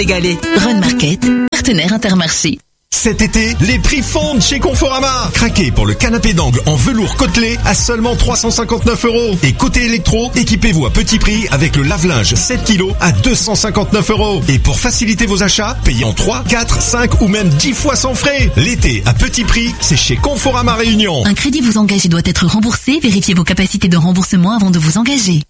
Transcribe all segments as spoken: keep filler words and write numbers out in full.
Égalé. Run Market, partenaire Intermarché. Cet été, les prix fondent chez Conforama. Craquez pour le canapé d'angle en velours côtelé à seulement trois cent cinquante-neuf euros. Et côté électro, équipez-vous à petit prix avec le lave-linge sept kilos à deux cent cinquante-neuf euros. Et pour faciliter vos achats, payez en trois, quatre, cinq ou même dix fois sans frais. L'été à petit prix, c'est chez Conforama Réunion. Un crédit vous engage et doit être remboursé. Vérifiez vos capacités de remboursement avant de vous engager.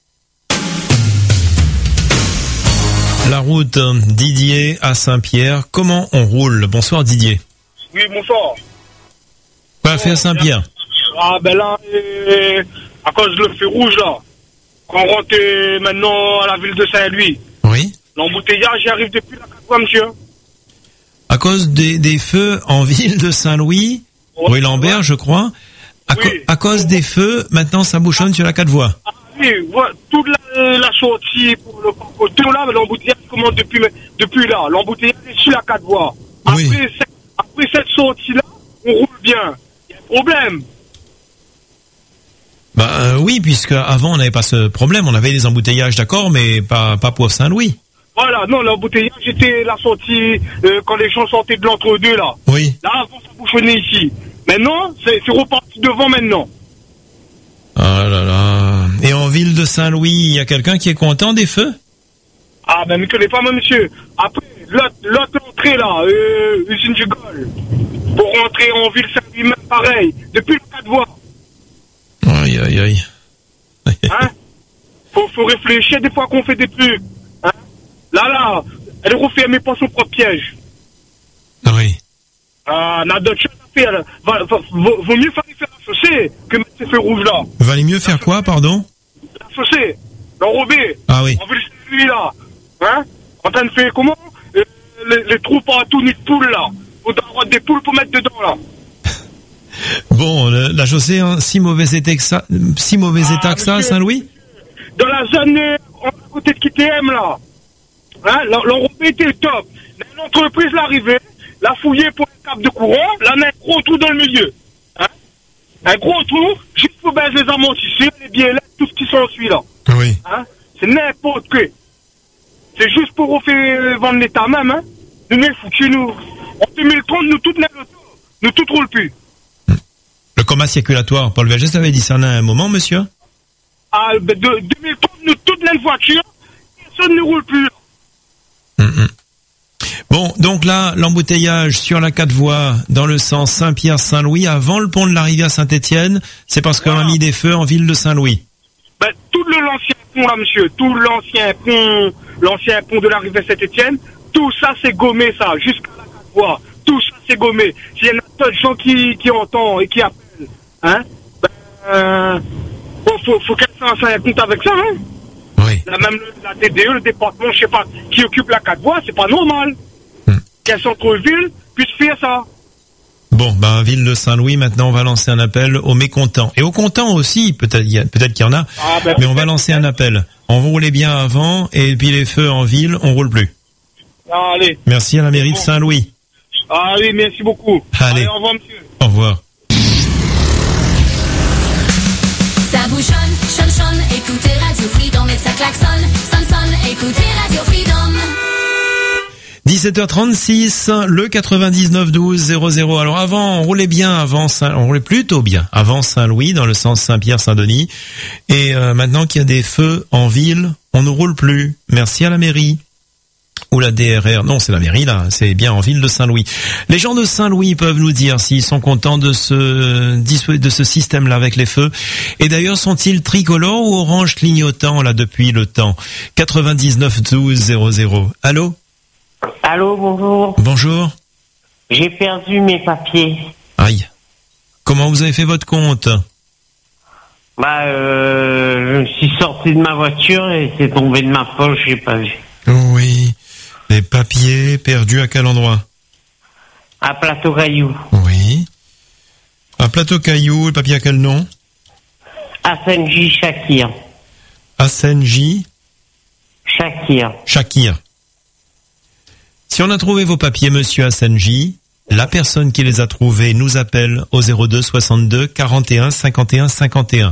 La route Didier à Saint-Pierre. Comment on roule? Bonsoir Didier. Oui, bonsoir. Quoi a fait à Saint-Pierre? Ah ben là, euh, à cause de le feu rouge là, qu'on rentre euh, maintenant à la ville de Saint-Louis. Oui. L'embouteillage, j'y arrive depuis la quatre fois, monsieur. À cause des, des feux en ville de Saint-Louis, Oh, rue Lambert, ouais. je crois. À, Oui. co- à cause des feux, maintenant ça bouchonne sur la quatre voies. Ah oui, ouais, toute la, la sortie pour le parcours, tout là, l'embouteillage commence depuis, depuis là. L'embouteillage est sur la quatre voies. Après, Oui. cette, après cette sortie-là, on roule bien. Il y a un problème. Bah euh, oui, puisque avant on n'avait pas ce problème, on avait des embouteillages, d'accord, mais pas pas pour Saint-Louis. Voilà, non, l'embouteillage était la sortie euh, quand les gens sortaient de l'entre-deux là. Oui. Là, avant, ça bouchonnait ici. Maintenant, c'est c'est reparti devant maintenant. Ah là là. Et en ville de Saint-Louis, il y a quelqu'un qui est content des feux? Ah, ben, ne connais pas, moi, monsieur. Après, l'autre l'autre entrée, là, euh, usine du Gol. Pour rentrer en ville Saint-Louis, même pareil. Depuis le quatre voies. Aïe aïe aïe. Hein? Faut, faut réfléchir des fois qu'on fait des trucs. Hein? Là, là, elle refait même pas son propre piège. Oui. Ah, on a d'autres choses à faire. Va, va, vaut, vaut mieux faire faire la chaussée que mettre ces feux rouges là. Valait mieux faire quoi, pardon? La chaussée, l'enrobé. Ah oui. En ville Saint-Louis là. Hein? En train de faire comment? Euh, les, les trous partout, ni de poules là. Faudra avoir des poules pour mettre dedans là. Bon, le- la chaussée en si mauvais état que ça, si mauvais Ah, état que ça, à monsieur. Saint-Louis? Dans la zone euh, à côté de K T M là. Hein? l'en- L'enrobé était top. Mais l'entreprise l'arrivée, l'a fouillé pour un câble de courant, là on a un gros trou dans le milieu. Hein? Un gros trou, juste pour baisser les amortisseurs, les biellets, tout ce qui s'ensuit là. Oui. Hein? C'est n'importe quoi. C'est juste pour refaire vendre l'État même. Hein? Nous, nous, foutus, nous. En deux mille trente, nous, toutes, nous, toutes roulent plus. Le coma circulatoire, Paul Vergès avait dit ça à un moment, monsieur? Ah, ben, de deux mille trente, nous, toutes les voitures, personne ne roule plus. Hum, hum. Bon, donc là, l'embouteillage sur la quatre voies dans le sens Saint-Pierre-Saint-Louis, avant le pont de l'arrivée à Saint-Étienne, c'est parce qu'on a Voilà. mis des feux en ville de Saint-Louis. Ben, tout le, l'ancien pont, là, monsieur, tout l'ancien pont, l'ancien pont de l'arrivée à Saint-Étienne, tout ça, c'est gommé, ça, jusqu'à la quatre voies. Tout ça, c'est gommé. S'il y en a d'autres gens qui, qui entendent et qui appellent, hein, ben, euh, faut, faut, faut qu'elle fasse un compte avec ça, hein. Oui. Là, même le, la T D E, le département, je sais pas, qui occupe la quatre voies, c'est pas normal. Hmm. Qu'un centre-ville puisse faire ça. Bon, ben, ville de Saint-Louis, maintenant, on va lancer un appel aux mécontents. Et aux contents aussi, peut-être, il y a- peut-être qu'il y en a, Ah, ben, mais on va lancer un appel. On roulait bien avant, et puis les feux en ville, on roule plus. Allez. Merci à la mairie de Saint-Louis. Allez, merci beaucoup. Allez. Au revoir, monsieur. Au revoir. Ça bouchonne, chonne, chonne, écoutez Radio Freedom et ça klaxonne, sonne, sonne, écoutez Radio Freedom. dix-sept heures trente-six, le quatre-vingt-dix-neuf douze zéro zéro. Alors avant, on roulait bien avant Saint, on roulait plutôt bien avant Saint-Louis, dans le sens Saint-Pierre-Saint-Denis. Et euh, maintenant qu'il y a des feux en ville, on ne roule plus. Merci à la mairie. Ou la D R R. Non, c'est la mairie, là. C'est bien en ville de Saint-Louis. Les gens de Saint-Louis peuvent nous dire s'ils sont contents de ce, de ce système-là avec les feux. Et d'ailleurs, sont-ils tricolores ou orange clignotant, là, depuis le temps? quatre-vingt-dix-neuf douze zéro zéro. Allô? Allô, bonjour. Bonjour. J'ai perdu mes papiers. Aïe. Comment vous avez fait votre compte? Bah, euh, je me suis sorti de ma voiture et c'est tombé de ma poche, j'ai pas vu. Oui. Les papiers perdus à quel endroit? À Plateau Caillou. Oui. À Plateau Caillou, le papier à quel nom? À Saint-J Shakir. À Saint-J Shakir. Shakir. Si on a trouvé vos papiers, monsieur Hassanji, la personne qui les a trouvés nous appelle au zéro deux soixante-deux quarante et un cinquante et un cinquante et un.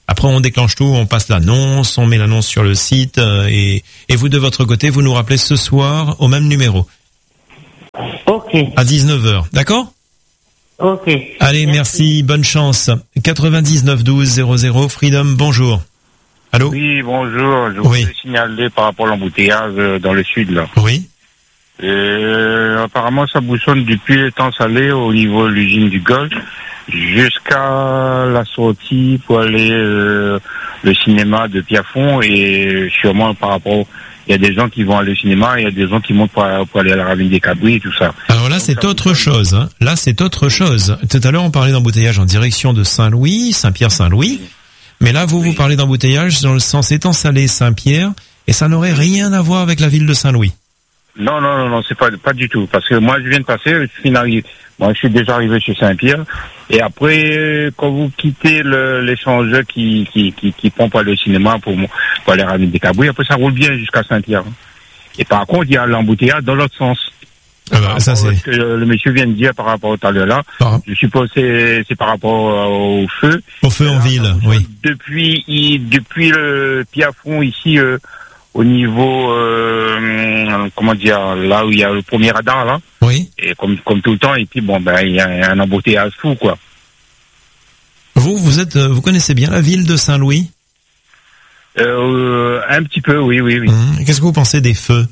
Après, on déclenche tout, on passe l'annonce, on met l'annonce sur le site, euh, et, et vous, de votre côté, vous nous rappelez ce soir au même numéro. Ok. À dix-neuf heures, d'accord? Ok. Allez, merci. merci, bonne chance. quatre-vingt-dix-neuf douze zéro zéro, Freedom, bonjour. Allô? Oui, bonjour. Je voulais oui. signaler par rapport à l'embouteillage dans le sud, là. Oui. Et apparemment, ça bouchonne depuis l'étang salé au niveau de l'usine du Golfe jusqu'à la sortie pour aller euh, le cinéma de Pierrefonds, et sûrement par rapport, il y a des gens qui vont aller au cinéma, il y a des gens qui montent pour, pour aller à la ravine des Cabris et tout ça. Alors là, c'est autre chose. Hein. Là, c'est autre chose. Tout à l'heure, on parlait d'embouteillage en direction de Saint-Louis, Saint-Pierre-Saint-Louis. Mais là, vous, vous parlez d'embouteillage dans le sens étang salé Saint-Pierre, et ça n'aurait rien à voir avec la ville de Saint-Louis. Non, non, non, non, c'est pas, pas du tout. Parce que moi, je viens de passer, je suis arrivé, moi, je suis déjà arrivé chez Saint-Pierre. Et après, quand vous quittez le, l'échangeur qui, qui, qui, qui pompe le cinéma pour, pour aller à la ravine des Cabris, après, ça roule bien jusqu'à Saint-Pierre. Et par contre, il y a l'embouteillage dans l'autre sens. Ah bah, ça, c'est... Ce que le monsieur vient de dire par rapport au tout à l'heure là, par... je suppose que c'est, c'est par rapport au feu. Au feu en là, ville, oui. Depuis, il, depuis le Pierrefonds ici, euh, au niveau, euh, comment dire, là où il y a le premier radar, là. Oui. Et comme, comme tout le temps, et puis bon, ben, il y a un embouteillage fou, quoi. Vous, vous êtes, vous connaissez bien la ville de Saint-Louis? Euh, un petit peu, oui, oui, oui. Mmh. Qu'est-ce que vous pensez des feux?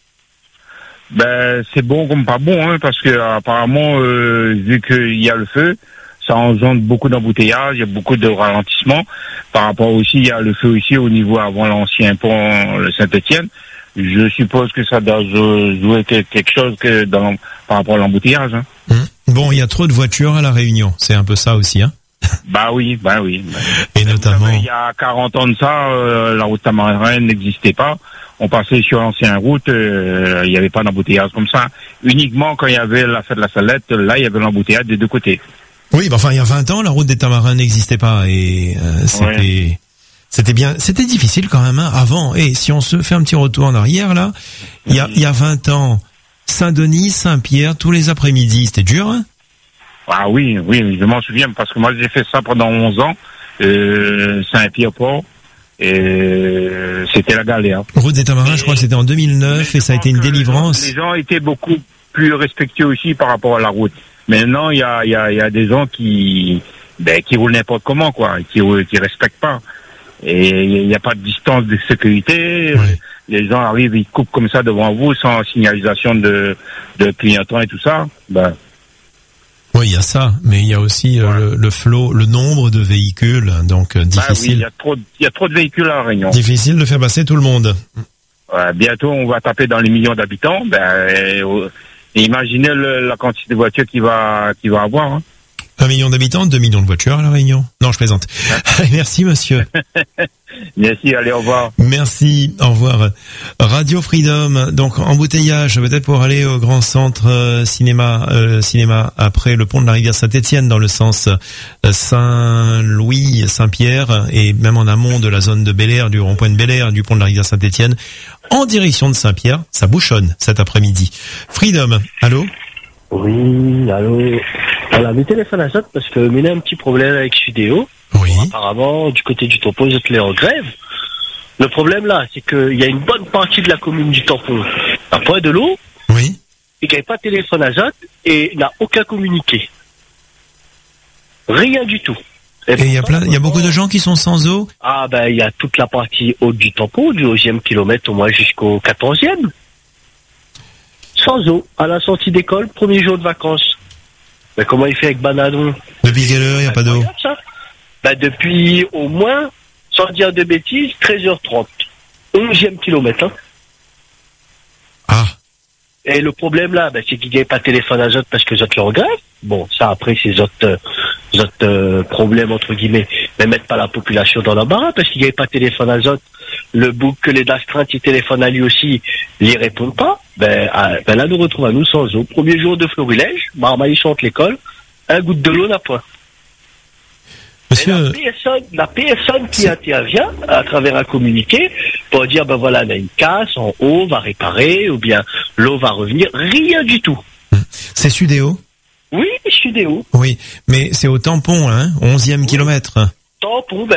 Ben, c'est bon comme pas bon, hein, parce que, apparemment, euh, vu qu'il y a le feu, ça engendre beaucoup d'embouteillages, il y a beaucoup de ralentissements. Par rapport aussi, il y a le feu ici au niveau avant l'ancien pont, le Saint-Étienne. Je suppose que ça doit jouer quelque chose que dans, par rapport à l'embouteillage. Hein. Mmh. Bon, il y a trop de voitures à La Réunion, c'est un peu ça aussi, hein. Bah oui, bah oui. Bah. Et Même notamment... Il y a quarante ans de ça, euh, la route Tamarin n'existait pas. On passait sur l'ancienne route, euh, il n'y avait pas d'embouteillage comme ça. Uniquement quand il y avait la fête de la Salette, là, il y avait l'embouteillage des deux côtés. Oui, bah enfin, il y a vingt ans, la route des Tamarins n'existait pas, et euh, c'était... Ouais. C'était bien, c'était difficile quand même, hein, avant. Et si on se fait un petit retour en arrière, là, il y a, il y a vingt ans, Saint-Denis, Saint-Pierre, tous les après-midi, c'était dur, hein? Ah oui, oui, je m'en souviens, parce que moi, j'ai fait ça pendant onze ans, euh, Saint-Pierre-Port, et c'était la galère. Route des Tamarins, et je crois que c'était en deux mille neuf, et ça a été une délivrance. Les gens étaient beaucoup plus respectueux aussi par rapport à la route. Maintenant, il y a, il y a, il y a des gens qui, ben, qui roulent n'importe comment, quoi, qui, qui respectent pas. Et il n'y a pas de distance de sécurité. Oui. Les gens arrivent, ils coupent comme ça devant vous sans signalisation de, de clignotants et tout ça. Ben. Oui, il y a ça, mais il y a aussi ouais. euh, le, le flot, le nombre de véhicules, donc euh, difficile. Ben oui, il y a trop, il y a trop de véhicules à La Réunion. Difficile de faire passer tout le monde. Ouais, bientôt, on va taper dans les millions d'habitants. Ben, et, et imaginez le, la quantité de voitures qu'il va, qu'il va avoir. Hein. Un million d'habitants, deux millions de voitures à La Réunion. Non, je plaisante. Merci, monsieur. Merci, allez, au revoir. Merci, au revoir. Radio Freedom, donc embouteillage, peut-être pour aller au grand centre euh, cinéma, euh, cinéma après le pont de la rivière Saint-Étienne, dans le sens euh, Saint-Louis, Saint-Pierre, et même en amont de la zone de Bel-Air, du rond-point de Bel-Air, du pont de la rivière Saint-Étienne, en direction de Saint-Pierre, ça bouchonne cet après-midi. Freedom, allô? Oui, allô. Voilà, mes téléphones à sauter parce que il a un petit problème avec Sudéo. Oui. Bon, apparemment, du côté du tampon, ils étaient en grève. Le problème là, c'est qu'il y a une bonne partie de la commune du tampon à point de l'eau. Oui. Et qui n'a pas de téléphone à sauter et n'a aucun communiqué. Rien du tout. Et il y a plein, il y a beaucoup de gens qui sont sans eau. Ah ben, il y a toute la partie haute du tampon, du onzième kilomètre au moins jusqu'au quatorzième. Sans eau, à la sortie d'école, premier jour de vacances. Mais comment il fait avec Banadon? Depuis quelle heure il n'y a pas d'eau? Ben depuis au moins, sans dire de bêtises, treize heures trente. onzième kilomètre. Hein. Ah. Et le problème là, ben, c'est qu'il n'y avait pas de téléphone à Zot parce que Zot le regrette. Bon, ça après c'est Zot, euh, Zot euh, problème entre guillemets. Mais mettre pas la population dans l'embarras parce qu'il n'y avait pas de téléphone à Zot. Le bouc que les d'astreinte, il téléphone à lui aussi, ils ne répondent pas. Ben, à, ben là, nous retrouvons à nous sans eau. Premier jour de florilège, Marmaille chante l'école, un goutte de l'eau n'a point. Monsieur... La personne, la personne qui intervient à travers un communiqué pour dire, ben voilà, on a une casse en haut, va réparer, ou bien l'eau va revenir, rien du tout. C'est Sudéo? Oui, Sudéo. Oui, mais c'est au tampon, hein, onzième kilomètre. Tampon, ben,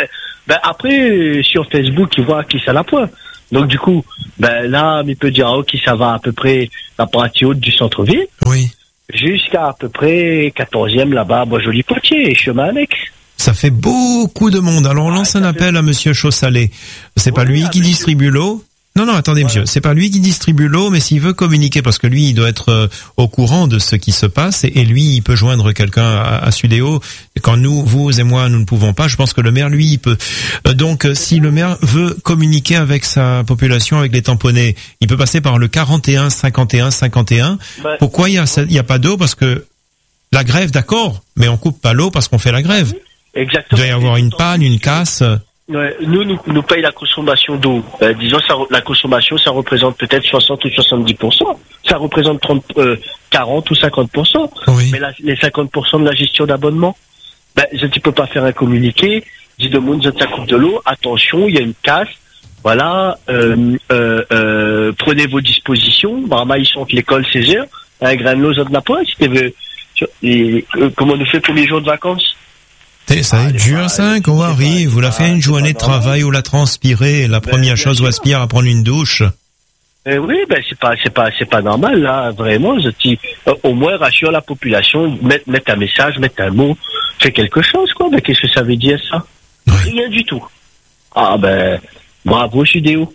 Ben après, sur Facebook, il voit qui ça la pointe. Donc du coup, ben là, il peut dire, ok, ça va à peu près la partie haute du centre-ville. Oui. Jusqu'à à peu près quatorzième là-bas, bois joli Poitiers, chemin annexe. Ça fait beaucoup de monde. Alors on lance un appel à monsieur Chaussalet. C'est pas lui qui distribue l'eau. Non, non, attendez, monsieur. C'est pas lui qui distribue l'eau, mais s'il veut communiquer, parce que lui, il doit être euh, au courant de ce qui se passe, et, et lui, il peut joindre quelqu'un à, à Sudéo. Et quand nous, vous et moi, nous ne pouvons pas, je pense que le maire, lui, il peut. Euh, donc, euh, si le maire veut communiquer avec sa population, avec les tamponnés, il peut passer par le quarante et un cinquante et un cinquante et un. Ouais. Pourquoi il y a, il y a pas d'eau? Parce que la grève, d'accord, mais on coupe pas l'eau parce qu'on fait la grève. Exactement. Il doit y avoir une panne, une casse. Ouais, nous, nous, nous paye la consommation d'eau. Ben, disons, ça, la consommation, ça représente peut-être soixante ou soixante-dix pour cent. Ça représente trente, euh, quarante ou cinquante pour cent. Oui. Mais la, les cinquante pour cent de la gestion d'abonnement, ben, je ne peux pas faire un communiqué. Dis de monde, ça coupe de l'eau. Attention, il y a une casse. Voilà, euh, euh, euh, prenez vos dispositions. Bah, ils sont que l'école seize heures. Un grain de l'eau, ça n'a pas. Si tu veux, et, euh, comment on nous fait pour les jours de vacances? Ça est, juin cinq, on arrive, vous la fait une journée de travail, ou la transpirer, la première chose, ou aspire à prendre une douche. Eh oui, ben, c'est pas, c'est pas, c'est pas normal, là, vraiment, je dis, euh, au moins, rassure la population, mettre, mettre un message, mettre un mot, fais quelque chose, quoi, ben, qu'est-ce que ça veut dire, ça? Oui. Rien du tout. Ah, ben, bravo, Sudéo.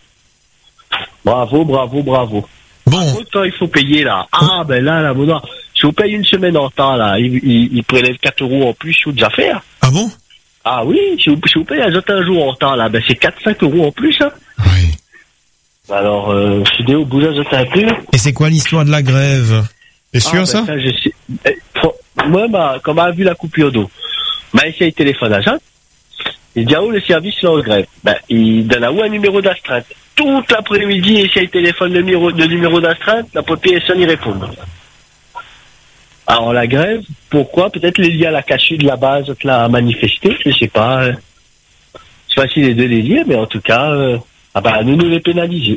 Bravo, bravo, bravo. Bon. Autant il faut payer, là. Ah, ben, là, là, bon, si vous payez une semaine en retard, là, il, il, il prélève quatre euros en plus sur des affaires. Ah bon? Ah oui, si vous, si vous payez un autre un jour en retard, là, ben c'est quatre cinq euros en plus, hein. Oui. Alors, euh, Sudéo, bouge un peu. Et c'est quoi l'histoire de la grève? T'es sûr, ah, ben, ça? ça je sais. Eh, faut, moi, bah, quand on a vu la coupure d'eau, m'a essayé de téléphoner à Jean. Il dit, ah, où le service là en grève? Ben, il donne à où un numéro d'astreinte. Toute l'après-midi, il essaye de téléphoner le numéro, le numéro d'astreinte, la personne y répond. Alors la grève, pourquoi? Peut-être les liés à la cachée de la base de la manifester, je sais pas. C'est facile de les dire, mais en tout cas, euh, ah bah, nous nous les pénaliser.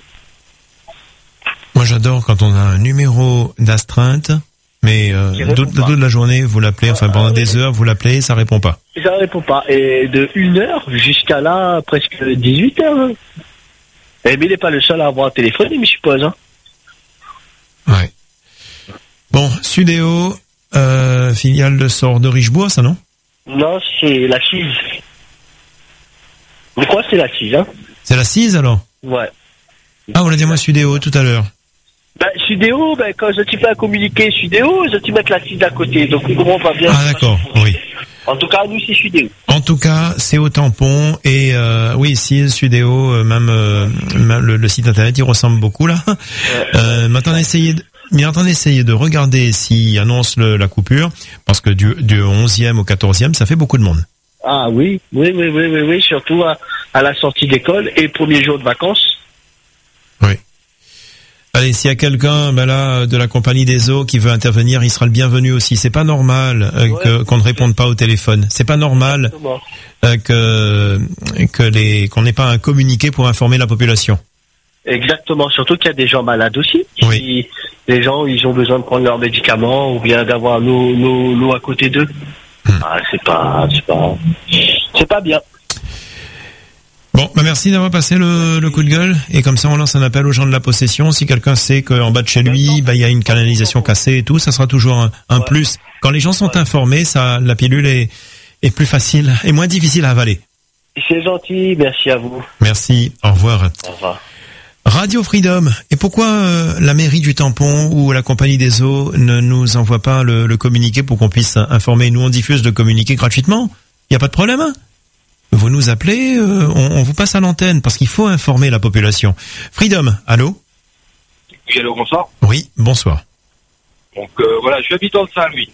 Moi j'adore quand on a un numéro d'astreinte, mais euh, d'autres de la journée, vous l'appelez, enfin pendant ah, des oui. heures, vous l'appelez, ça répond pas. Ça répond pas. Et de une heure jusqu'à là, presque dix-huit heures. Hein. Et mais il n'est pas le seul à avoir téléphoné, mais je suppose. Hein. Ouais. Bon, Sudéo, euh, filiale de Sort de Richebourg, ça non? Non, c'est la Cise. Je crois que c'est la Cise, hein. C'est la Cise alors? Ouais. Ah, on l'a dit moi Sudéo tout à l'heure. Ben, Sudéo, ben, quand je t'y fais un communiqué Sudéo, je t'y mets la Cise à côté, donc nous comprend pas bien. Ah d'accord, oui. En tout cas, nous, c'est Sudéo. En tout cas, c'est au tampon, et euh, oui, si Sudéo, euh, même, euh, même le, le site internet, il ressemble beaucoup là. Ouais. Euh, maintenant, essayez de... Mais attendez, essayez de regarder s'il annonce le, la coupure, parce que du, du onzième au quatorzième, ça fait beaucoup de monde. Ah oui, oui, oui, oui, oui, oui, surtout à, à la sortie d'école et premier jour de vacances. Oui. Allez, s'il y a quelqu'un, ben là, de la compagnie des eaux qui veut intervenir, il sera le bienvenu aussi. C'est pas normal euh, ouais, que, qu'on ne réponde pas au téléphone. C'est pas normal euh, que que les qu'on n'ait pas un communiqué pour informer la population. Exactement, surtout qu'il y a des gens malades aussi. Oui. Qui, les gens, ils ont besoin de prendre leurs médicaments ou bien d'avoir l'eau, l'eau, l'eau à côté d'eux. Hmm. Ah, c'est pas, c'est pas, c'est pas bien. Bon, bah merci d'avoir passé le, le coup de gueule, et comme ça on lance un appel aux gens de la possession. Si quelqu'un sait qu'en bas de chez lui, bah il y a une canalisation cassée et tout, ça sera toujours un, un ouais. plus. Quand les gens sont ouais. informés, ça, la pilule est, est plus facile et moins difficile à avaler. C'est gentil, merci à vous. Merci, au revoir. Au revoir. Radio Freedom. Et pourquoi euh, la mairie du Tampon ou la compagnie des eaux ne nous envoie pas le, le communiqué pour qu'on puisse informer? Nous, on diffuse le communiqué gratuitement. Il n'y a pas de problème, hein? Vous nous appelez, euh, on, on vous passe à l'antenne parce qu'il faut informer la population. Freedom, allô? Oui, allô, bonsoir. Oui, bonsoir. Donc euh, voilà, je suis habitant de Saint-Louis.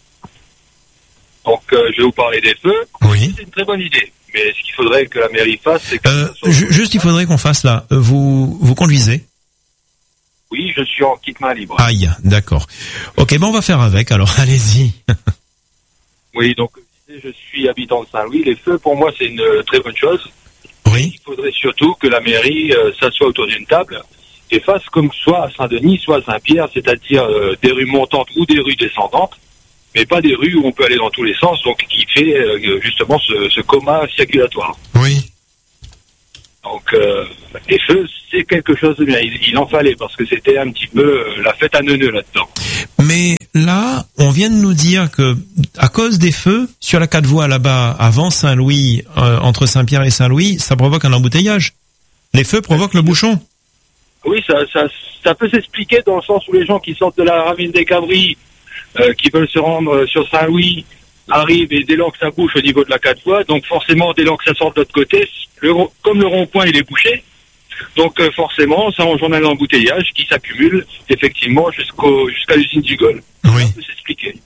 Donc euh, je vais vous parler des feux. Oui. C'est une très bonne idée. Mais ce qu'il faudrait que la mairie fasse, c'est que... Euh, ju- juste, il faudrait qu'on fasse là. Vous, vous conduisez? Oui, je suis en kit main libre. Aïe, d'accord. Ok, ben on va faire avec, alors allez-y. Oui, donc je suis habitant de Saint-Louis. Les feux, pour moi, c'est une très bonne chose. Oui. Il faudrait surtout que la mairie euh, s'assoie autour d'une table et fasse comme soit à Saint-Denis, soit à Saint-Pierre, c'est-à-dire euh, des rues montantes ou des rues descendantes, mais pas des rues où on peut aller dans tous les sens, donc qui fait euh, justement ce, ce coma circulatoire. Oui. Donc, euh, les feux, c'est quelque chose de bien. Il, il en fallait parce que c'était un petit peu euh, la fête à neuneux là-dedans. Mais là, on vient de nous dire que à cause des feux sur la quatre voies là-bas avant Saint-Louis, euh, entre Saint-Pierre et Saint-Louis, ça provoque un embouteillage. Les feux provoquent le bouchon. Oui, ça, ça, ça peut s'expliquer dans le sens où les gens qui sortent de la ravine des Cabris, euh, qui veulent se rendre sur Saint-Louis, arrivent et dès lors que ça bouche au niveau de la quatre voies, donc forcément dès lors que ça sort de l'autre côté, le, comme le rond-point il est bouché, donc euh, forcément ça engendre un embouteillage qui s'accumule effectivement jusqu'au jusqu'à l'usine du Gol. Oui. Ça peut s'expliquer.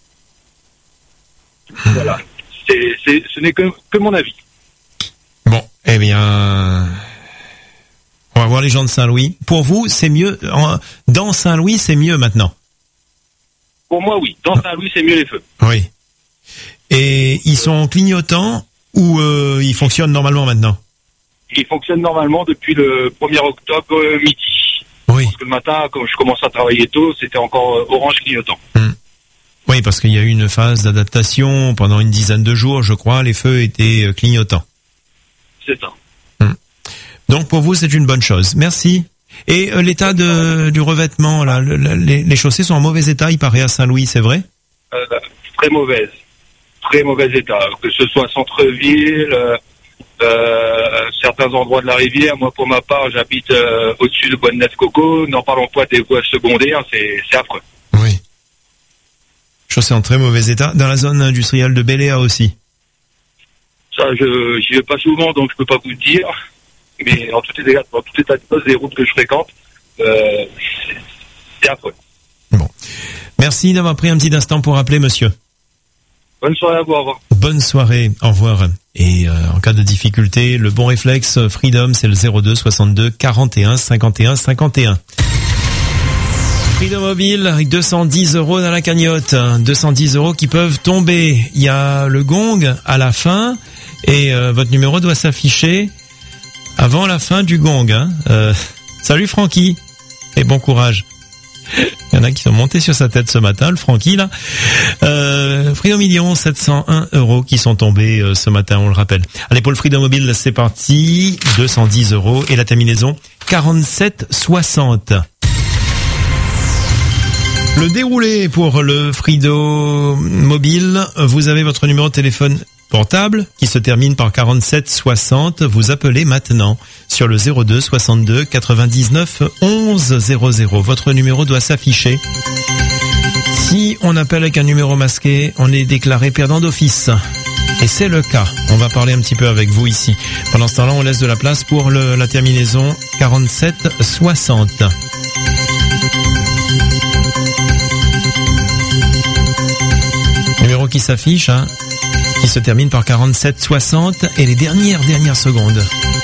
Voilà. C'est, c'est, ce n'est que, que mon avis. Bon, eh bien, on va voir les gens de Saint-Louis. Pour vous, c'est mieux, en, dans Saint-Louis, c'est mieux maintenant. Pour moi, oui. Dans Saint-Louis, c'est mieux les feux. Oui. Et ils sont clignotants ou euh, ils fonctionnent normalement maintenant? Ils fonctionnent normalement depuis le premier octobre euh, midi. Oui. Parce que le matin, quand je commence à travailler tôt, c'était encore euh, orange clignotant. Hum. Oui, parce qu'il y a eu une phase d'adaptation pendant une dizaine de jours, je crois, les feux étaient euh, clignotants. C'est ça. Hum. Donc pour vous, c'est une bonne chose. Merci. Et euh, l'état de, du revêtement, là, le, le, les, les chaussées sont en mauvais état, il paraît à Saint-Louis, c'est vrai? Euh, très mauvaise. Très mauvais état. Que ce soit centre-ville, euh, euh, certains endroits de la rivière. Moi, pour ma part, j'habite euh, au-dessus de Bois-de-Neuf-Coco. N'en parlons pas des voies secondaires, c'est, c'est affreux. Oui. Chaussées en très mauvais état. Dans la zone industrielle de Béléa aussi. Ça, je j'y vais pas souvent, donc je peux pas vous le dire. Mais en tout état, en tout état de cause, des routes que je fréquente, euh, c'est, c'est affreux. Bon. Merci d'avoir pris un petit instant pour appeler, monsieur. Bonne soirée à vous, au revoir. Bonne soirée, au revoir. Et euh, en cas de difficulté, le bon réflexe Freedom, c'est le zéro deux soixante-deux quarante et un cinquante et un cinquante et un. Freedom Mobile avec deux cent dix euros dans la cagnotte, deux cent dix euros qui peuvent tomber. Il y a le gong à la fin et euh, votre numéro doit s'afficher avant la fin du gong. Hein. Euh, salut Francky et bon courage. Il y en a qui sont montés sur sa tête ce matin, le Francky là. Euh, Freedom Million, sept cent un euros qui sont tombés euh, ce matin, on le rappelle. Allez, pour le Freedom Mobile, c'est parti. deux cent dix euros et la terminaison quarante-sept soixante. Le déroulé pour le Freedom Mobile, vous avez votre numéro de téléphone portable qui se termine par quarante-sept soixante. Vous appelez maintenant sur le zéro deux soixante-deux quatre-vingt-dix-neuf onze zéro zéro. Votre numéro doit s'afficher. Si on appelle avec un numéro masqué, on est déclaré perdant d'office. Et c'est le cas. On va parler un petit peu avec vous ici. Pendant ce temps-là, on laisse de la place pour le, la terminaison quarante-sept soixante. Numéro qui s'affiche, hein, qui se termine par quarante-sept soixante et les dernières, dernières secondes.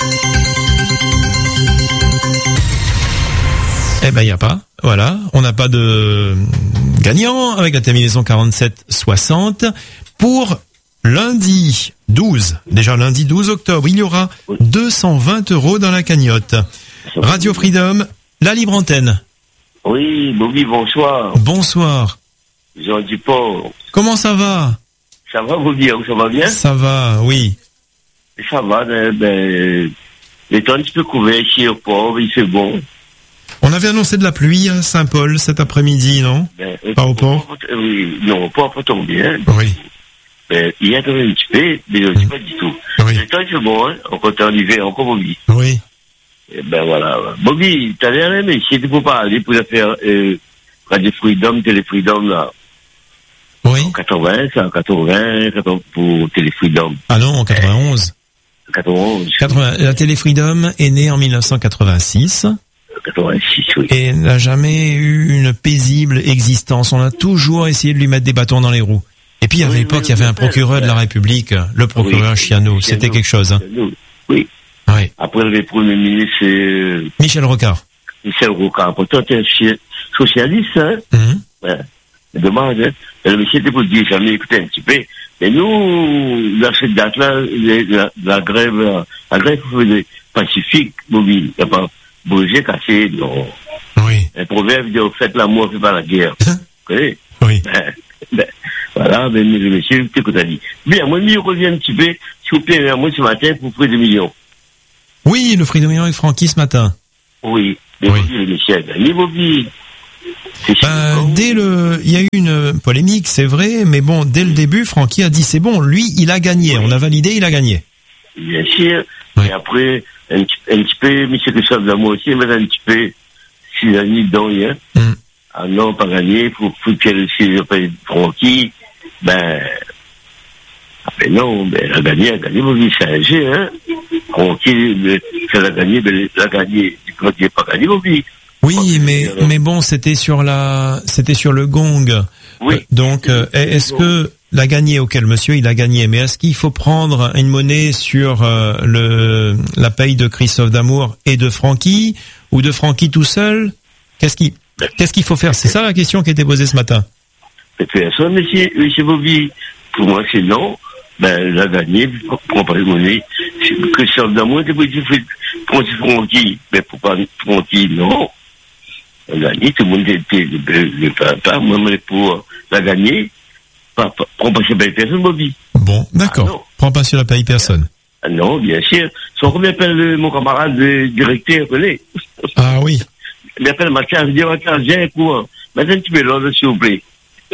Eh ben, il n'y a pas. Voilà. On n'a pas de gagnant avec la terminaison quarante-sept soixante. Pour lundi douze, déjà lundi douze octobre, il y aura deux cent vingt euros dans la cagnotte. Radio Freedom, la libre antenne. Oui, Bobby, bonsoir. Bonsoir. Jean Dupont. Comment ça va? Ça va, Bobby, ça va bien? Ça va, oui. Ça va, ben, ben les temps un petit peu couverts ici au port, il fait bon. On avait annoncé de la pluie à Saint-Paul cet après-midi, non? Ben, pas au port? Oui, non, pas pas tombé, hein. Oui. Ben, il y a un petit peu, mais je ne sais pas du tout. Oui. Le temps il fait bon, hein, on compte en hiver, encore Bobby. Oui. Et ben voilà. Bobby, t'avais un aimé, si tu peux parler pour faire euh, Radio Freedom, Télé Freedom, là. Oui. En quatre-vingts, c'est en quatre-vingts, pour Télé Freedom. Ah non, en quatre-vingt-onze. quatre-vingt-onze. quatre-vingts. La Télé Freedom est née en mille neuf cent quatre-vingt-six. quatre-vingt-six, oui. Et n'a jamais eu une paisible existence. On a toujours essayé de lui mettre des bâtons dans les roues. Et puis, à Oui, l'époque, oui, il y avait oui, un procureur oui. de la République, le procureur Oui, Chiano. Chiano, C'était quelque chose, hein. Chiano, oui. Oui. Après, le premier ministre, c'est euh, Michel Rocard. Michel Rocard. Pourtant, c'est un chi- socialiste, hein. Mhm. Ouais. C'est dommage, hein. Et le monsieur était pour dire, jamais écouté un petit peu. Mais nous, dans cette date-là, les- la, la grève, euh, la grève faisait pacifique, Bobby. Il n'y a pas bougé, cassé, non. Oui. Un proverbe dit, faites l'amour, faites pas la guerre. Vous connaissez? Oui. Ben, ben, voilà, ben, mesdames et messieurs, c'est ce que tu as dit. Bien, moi, je reviens un petit peu, s'il vous plaît, moi, ce matin, pour près de millions. Oui, le Freedom avec Francky ce matin. Oui. Mais Oui. oui. Le monsieur a gagné, Bobby. C'est Ben, sûr. dès le, il y a eu une polémique, c'est vrai, mais bon, dès le début, Francky a dit c'est bon, lui, il a gagné. On a validé, il a gagné. Bien sûr. Oui. Et après, un petit, un petit peu, monsieur Christophe Damour aussi, mais un petit peu, six années dedans, hein. Mm. Ah non, pas gagné, pour, pour qu'elle s'y appelle Francky, ben, ah ben non, ben, elle a gagné, elle a gagné, Bobby, c'est un jeu, hein. Francky, mais, elle a gagné, ben, elle a gagné, Francky n'a pas gagné, Bobby. Oui, mais, mais bon, c'était sur la, c'était sur le gong. Oui. Euh, Donc, euh, est-ce que l'a gagné, auquel monsieur, il a gagné, mais est-ce qu'il faut prendre une monnaie sur euh, le la paye de Christophe Damour et de Francky, ou de Francky tout seul? Qu'est-ce qui, qu'est-ce qu'il faut faire? C'est ça la question qui a été posée ce matin. De toute façon, monsieur, monsieur Bobby, pour moi, c'est non. Ben, elle a gagné, pour pas les monnaie. Christophe Damour, était petit, pour Francky. Mais pour pas Francky, non. Elle a gagné, tout le monde était, le papa, moi, mais pour la gagner, pas, pas, prends pas sur la paye personne, Bobby. Bon, d'accord. Ah, non. Prends pas sur la paye personne. Ah non, bien sûr. Son combien appelle mon camarade le directeur, connaît. Ah oui. Il appelle Mathias, il dit, Mathias, viens un coup, hein. Maintenant, tu peux l'ordre, s'il vous plaît.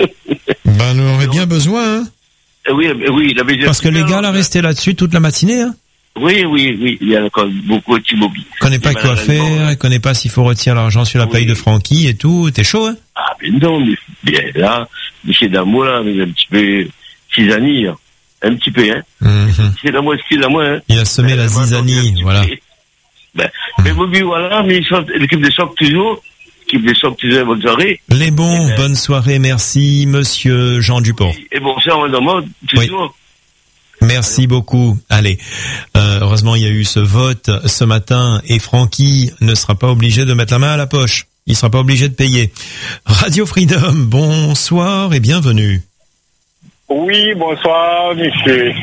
Ben, on aurait bien besoin, hein. Oui, oui, il avait déjà. Parce que les gars, là, restaient là-dessus toute la matinée, hein. Oui, oui, oui, il y a encore beaucoup de Bobby. Il connaît pas quoi faire, il connaît pas s'il faut retirer l'argent sur la paye Oui. de Francky et tout. T'es chaud, hein? Ah, mais non, mais bien là, monsieur Damour, là, mais un petit peu zizanie, hein. Un petit peu, hein. Mhm. C'est la moi, excusez-moi, hein. Il a semé la zizanie, voilà. Ben, mais Bobby, voilà, mais ils sont- l'équipe de choc toujours, l'équipe de choc toujours, bonne soirée. Les bons, Eh ben. bonne soirée, merci, monsieur Jean Dupont. Et bon, ça, on demande, toujours. Merci beaucoup. Allez, euh, heureusement, il y a eu ce vote ce matin et Francky ne sera pas obligé de mettre la main à la poche. Il sera pas obligé de payer. Radio Freedom, bonsoir et bienvenue. Oui, bonsoir, monsieur.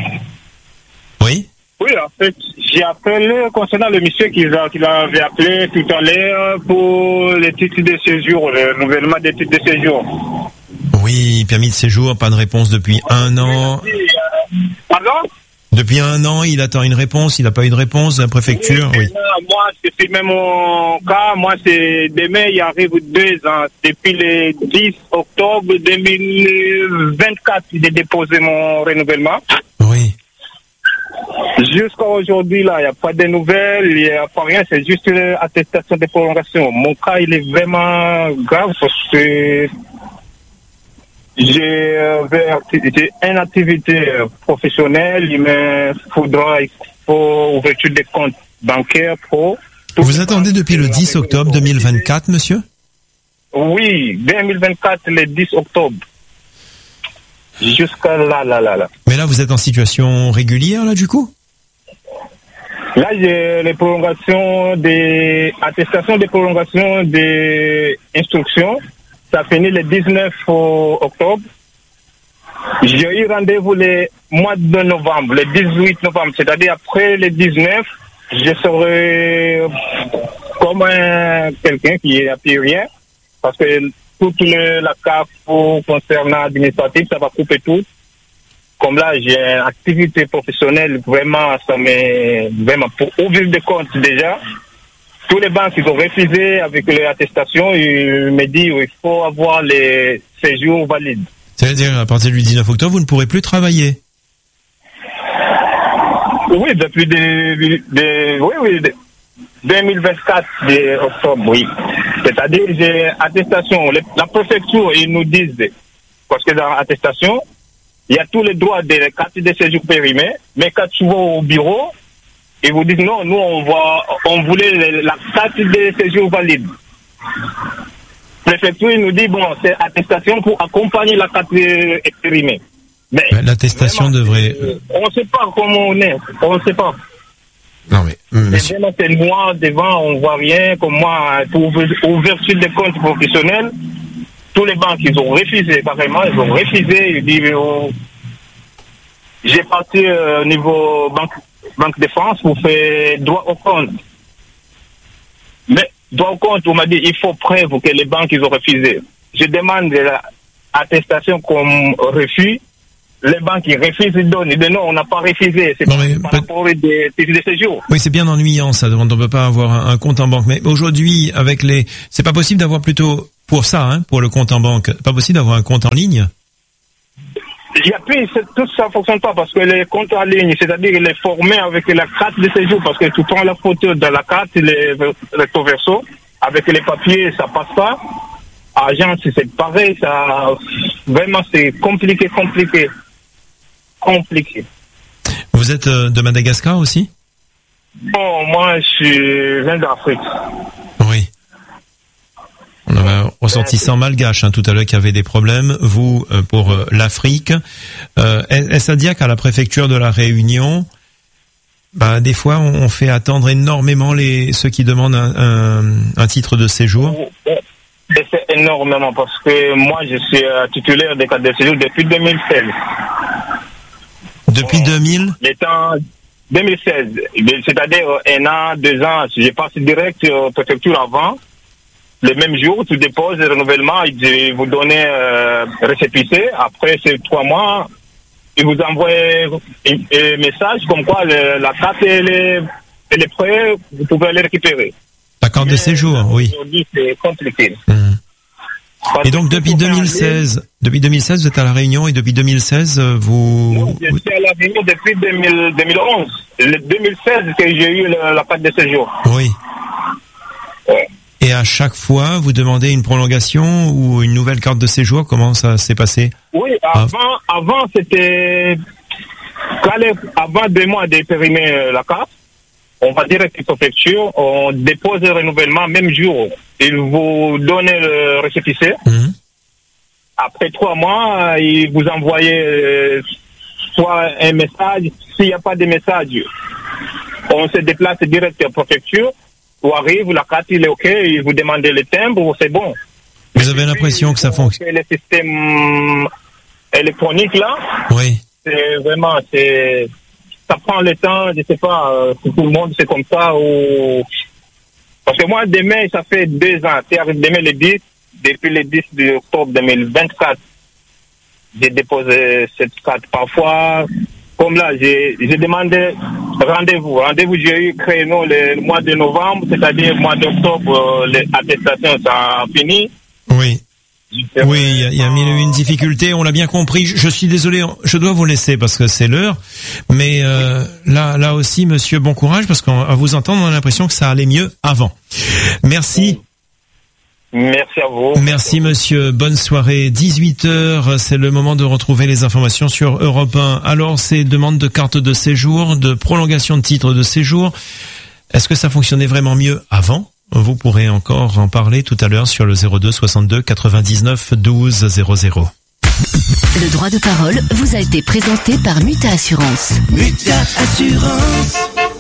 Oui? Oui, en fait, j'ai appelé concernant le monsieur qui, a- qui l'avait appelé tout à l'heure pour les titres de séjour, le renouvellement des titres de séjour. Oui, permis de séjour, pas de réponse depuis un an. Pardon? Depuis un an, il attend une réponse, il n'a pas eu de réponse de la préfecture, oui. Euh, Moi, c'est même mon cas. Moi, c'est demain, il arrive deux ans. Depuis le dix octobre deux mille vingt-quatre, j'ai déposé mon renouvellement. Oui. Jusqu'à aujourd'hui, là, il n'y a pas de nouvelles, il n'y a pas rien, c'est juste une attestation de prolongation. Mon cas, il est vraiment grave parce que j'ai euh, j'ai une activité euh, professionnelle, il me faudra, il faut ouverture des comptes bancaires pro. Vous attendez depuis le dix octobre deux mille vingt-quatre, monsieur? Oui, deux mille vingt-quatre, le dix octobre. Jusqu'à là, là, là, là. Mais là, vous êtes en situation régulière, là, du coup? Là, j'ai les prolongations des attestations de prolongation des instructions. Ça finit le dix-neuf octobre. J'ai eu rendez-vous le mois de novembre, le dix-huit novembre, c'est-à-dire après le dix-neuf, je serai comme un, quelqu'un qui n'a plus rien, parce que toute le, la carte concernant l'administratif, ça va couper tout. Comme là, j'ai une activité professionnelle, vraiment, ça m'est vraiment pour ouvrir des comptes déjà. Tous les banques, ils ont refusé avec l'attestation. Ils me disent qu'il faut avoir les séjours valides. C'est-à-dire, à partir du dix-neuf octobre, vous ne pourrez plus travailler? Oui, depuis des, des, oui, oui, de, deux mille vingt-quatre de octobre, oui. C'est-à-dire, j'ai attestation. Les- La préfecture, ils nous disent, parce que dans l'attestation, il y a tous les droits des cartes de séjour périmées, mais quand tu vas au bureau, ils vous disent non, nous on va, on voulait la carte de séjour valide. La préfecture il nous dit bon, c'est attestation pour accompagner la carte périmée. Mais l'attestation vraiment, devrait. euh, on ne sait pas comment on est, on ne sait pas. Non mais. C'est vraiment c'est noir devant, on voit rien. Comme moi, pour ouvrir- ouverture des comptes professionnels, tous les banques ils ont refusé carrément, ils ont refusé. Ils disent oh, j'ai parti euh, au niveau banque Banque de France pour faire droit au compte. Mais droit au compte, on m'a dit il faut preuve que les banques ils ont refusé. Je demande l'attestation comme refus. les banques ils refusent de donner. Ils disent non, on n'a pas refusé. C'est Non, par, mais par peut- rapport aux des titres de séjour. Oui, c'est bien ennuyant ça. On ne peut pas avoir un, un compte en banque. Mais aujourd'hui, avec les, c'est pas possible d'avoir plutôt pour ça, hein, pour le compte en banque, pas possible d'avoir un compte en ligne. Il y a plus, c'est- tout ça ne fonctionne pas parce que les comptes en ligne, c'est-à-dire il est formé avec la carte de séjour parce que tu prends la photo de la carte, les recto verso, avec les papiers, ça passe pas. Agence, c'est pareil, ça, vraiment, c'est compliqué, compliqué. Compliqué. Vous êtes euh, de Madagascar aussi? Bon, moi, je suis viens d'Afrique. Oui. On avait un ressortissant malgache hein, tout à l'heure qui avait des problèmes. Vous, euh, pour euh, l'Afrique, euh, est-ce à dire qu'à la préfecture de la Réunion, bah, des fois, on, on fait attendre énormément les ceux qui demandent un, un, un titre de séjour? Et c'est énormément parce que moi, je suis euh, titulaire des cartes de séjour depuis deux mille seize. Depuis deux mille? Les temps deux mille seize, c'est-à-dire un an, deux ans, si je passe direct aux préfectures avant, le même jour, tu déposes le renouvellement, ils vous donnent euh, récépissé. Après ces trois mois, ils vous envoient un, un message comme quoi le, la carte elle est, elle est prête, vous pouvez aller récupérer. La carte de séjour, oui. Aujourd'hui, c'est compliqué. Mmh. Et donc depuis deux mille seize, depuis deux mille seize, vous êtes à la Réunion et depuis deux mille seize, vous... Non, je suis à la Réunion depuis deux mille, deux mille onze. Le deux mille seize que j'ai eu la, la carte de séjour. Oui. Ouais. Et à chaque fois, vous demandez une prolongation ou une nouvelle carte de séjour? Comment ça s'est passé? Oui, avant, ah. avant c'était... Avant deux mois de périmer la carte, on va direct à la préfecture, on dépose le renouvellement même jour. Ils vous donnent le récépissé. Mmh. Après trois mois, ils vous envoient euh, soit un message. S'il n'y a pas de message, on se déplace direct à la préfecture. Ou arrive, la carte il est OK, ils vous demandent le timbre, c'est bon. Vous avez l'impression que ça fonctionne? Le système électronique là, oui. C'est vraiment, c'est... ça prend le temps, je sais pas, euh, pour tout le monde c'est comme ça ou... Parce que moi demain, ça fait deux ans, c'est demain le dix, depuis le dix octobre deux mille vingt-quatre, j'ai déposé cette carte. Parfois, comme là, j'ai, j'ai demandé rendez-vous. Rendez-vous, j'ai eu créneau le mois de novembre, c'est-à-dire le mois d'octobre, l'attestation, ça a fini. Oui. Oui, il y a, y a mille et une difficultés, on l'a bien compris. Je, je suis désolé, je dois vous laisser parce que c'est l'heure. Mais euh, là, là aussi, monsieur, bon courage, parce qu'à vous entendre, on a l'impression que ça allait mieux avant. Merci. Merci à vous. Merci, monsieur. Bonne soirée. dix-huit heures, c'est le moment de retrouver les informations sur Europe un. Alors, ces demandes de carte de séjour, de prolongation de titre de séjour, est-ce que ça fonctionnait vraiment mieux avant ? Vous pourrez encore en parler tout à l'heure sur le zéro deux soixante-deux quatre-vingt-dix-neuf douze zéro zéro. Le droit de parole vous a été présenté par Muta Assurance. Muta Assurance.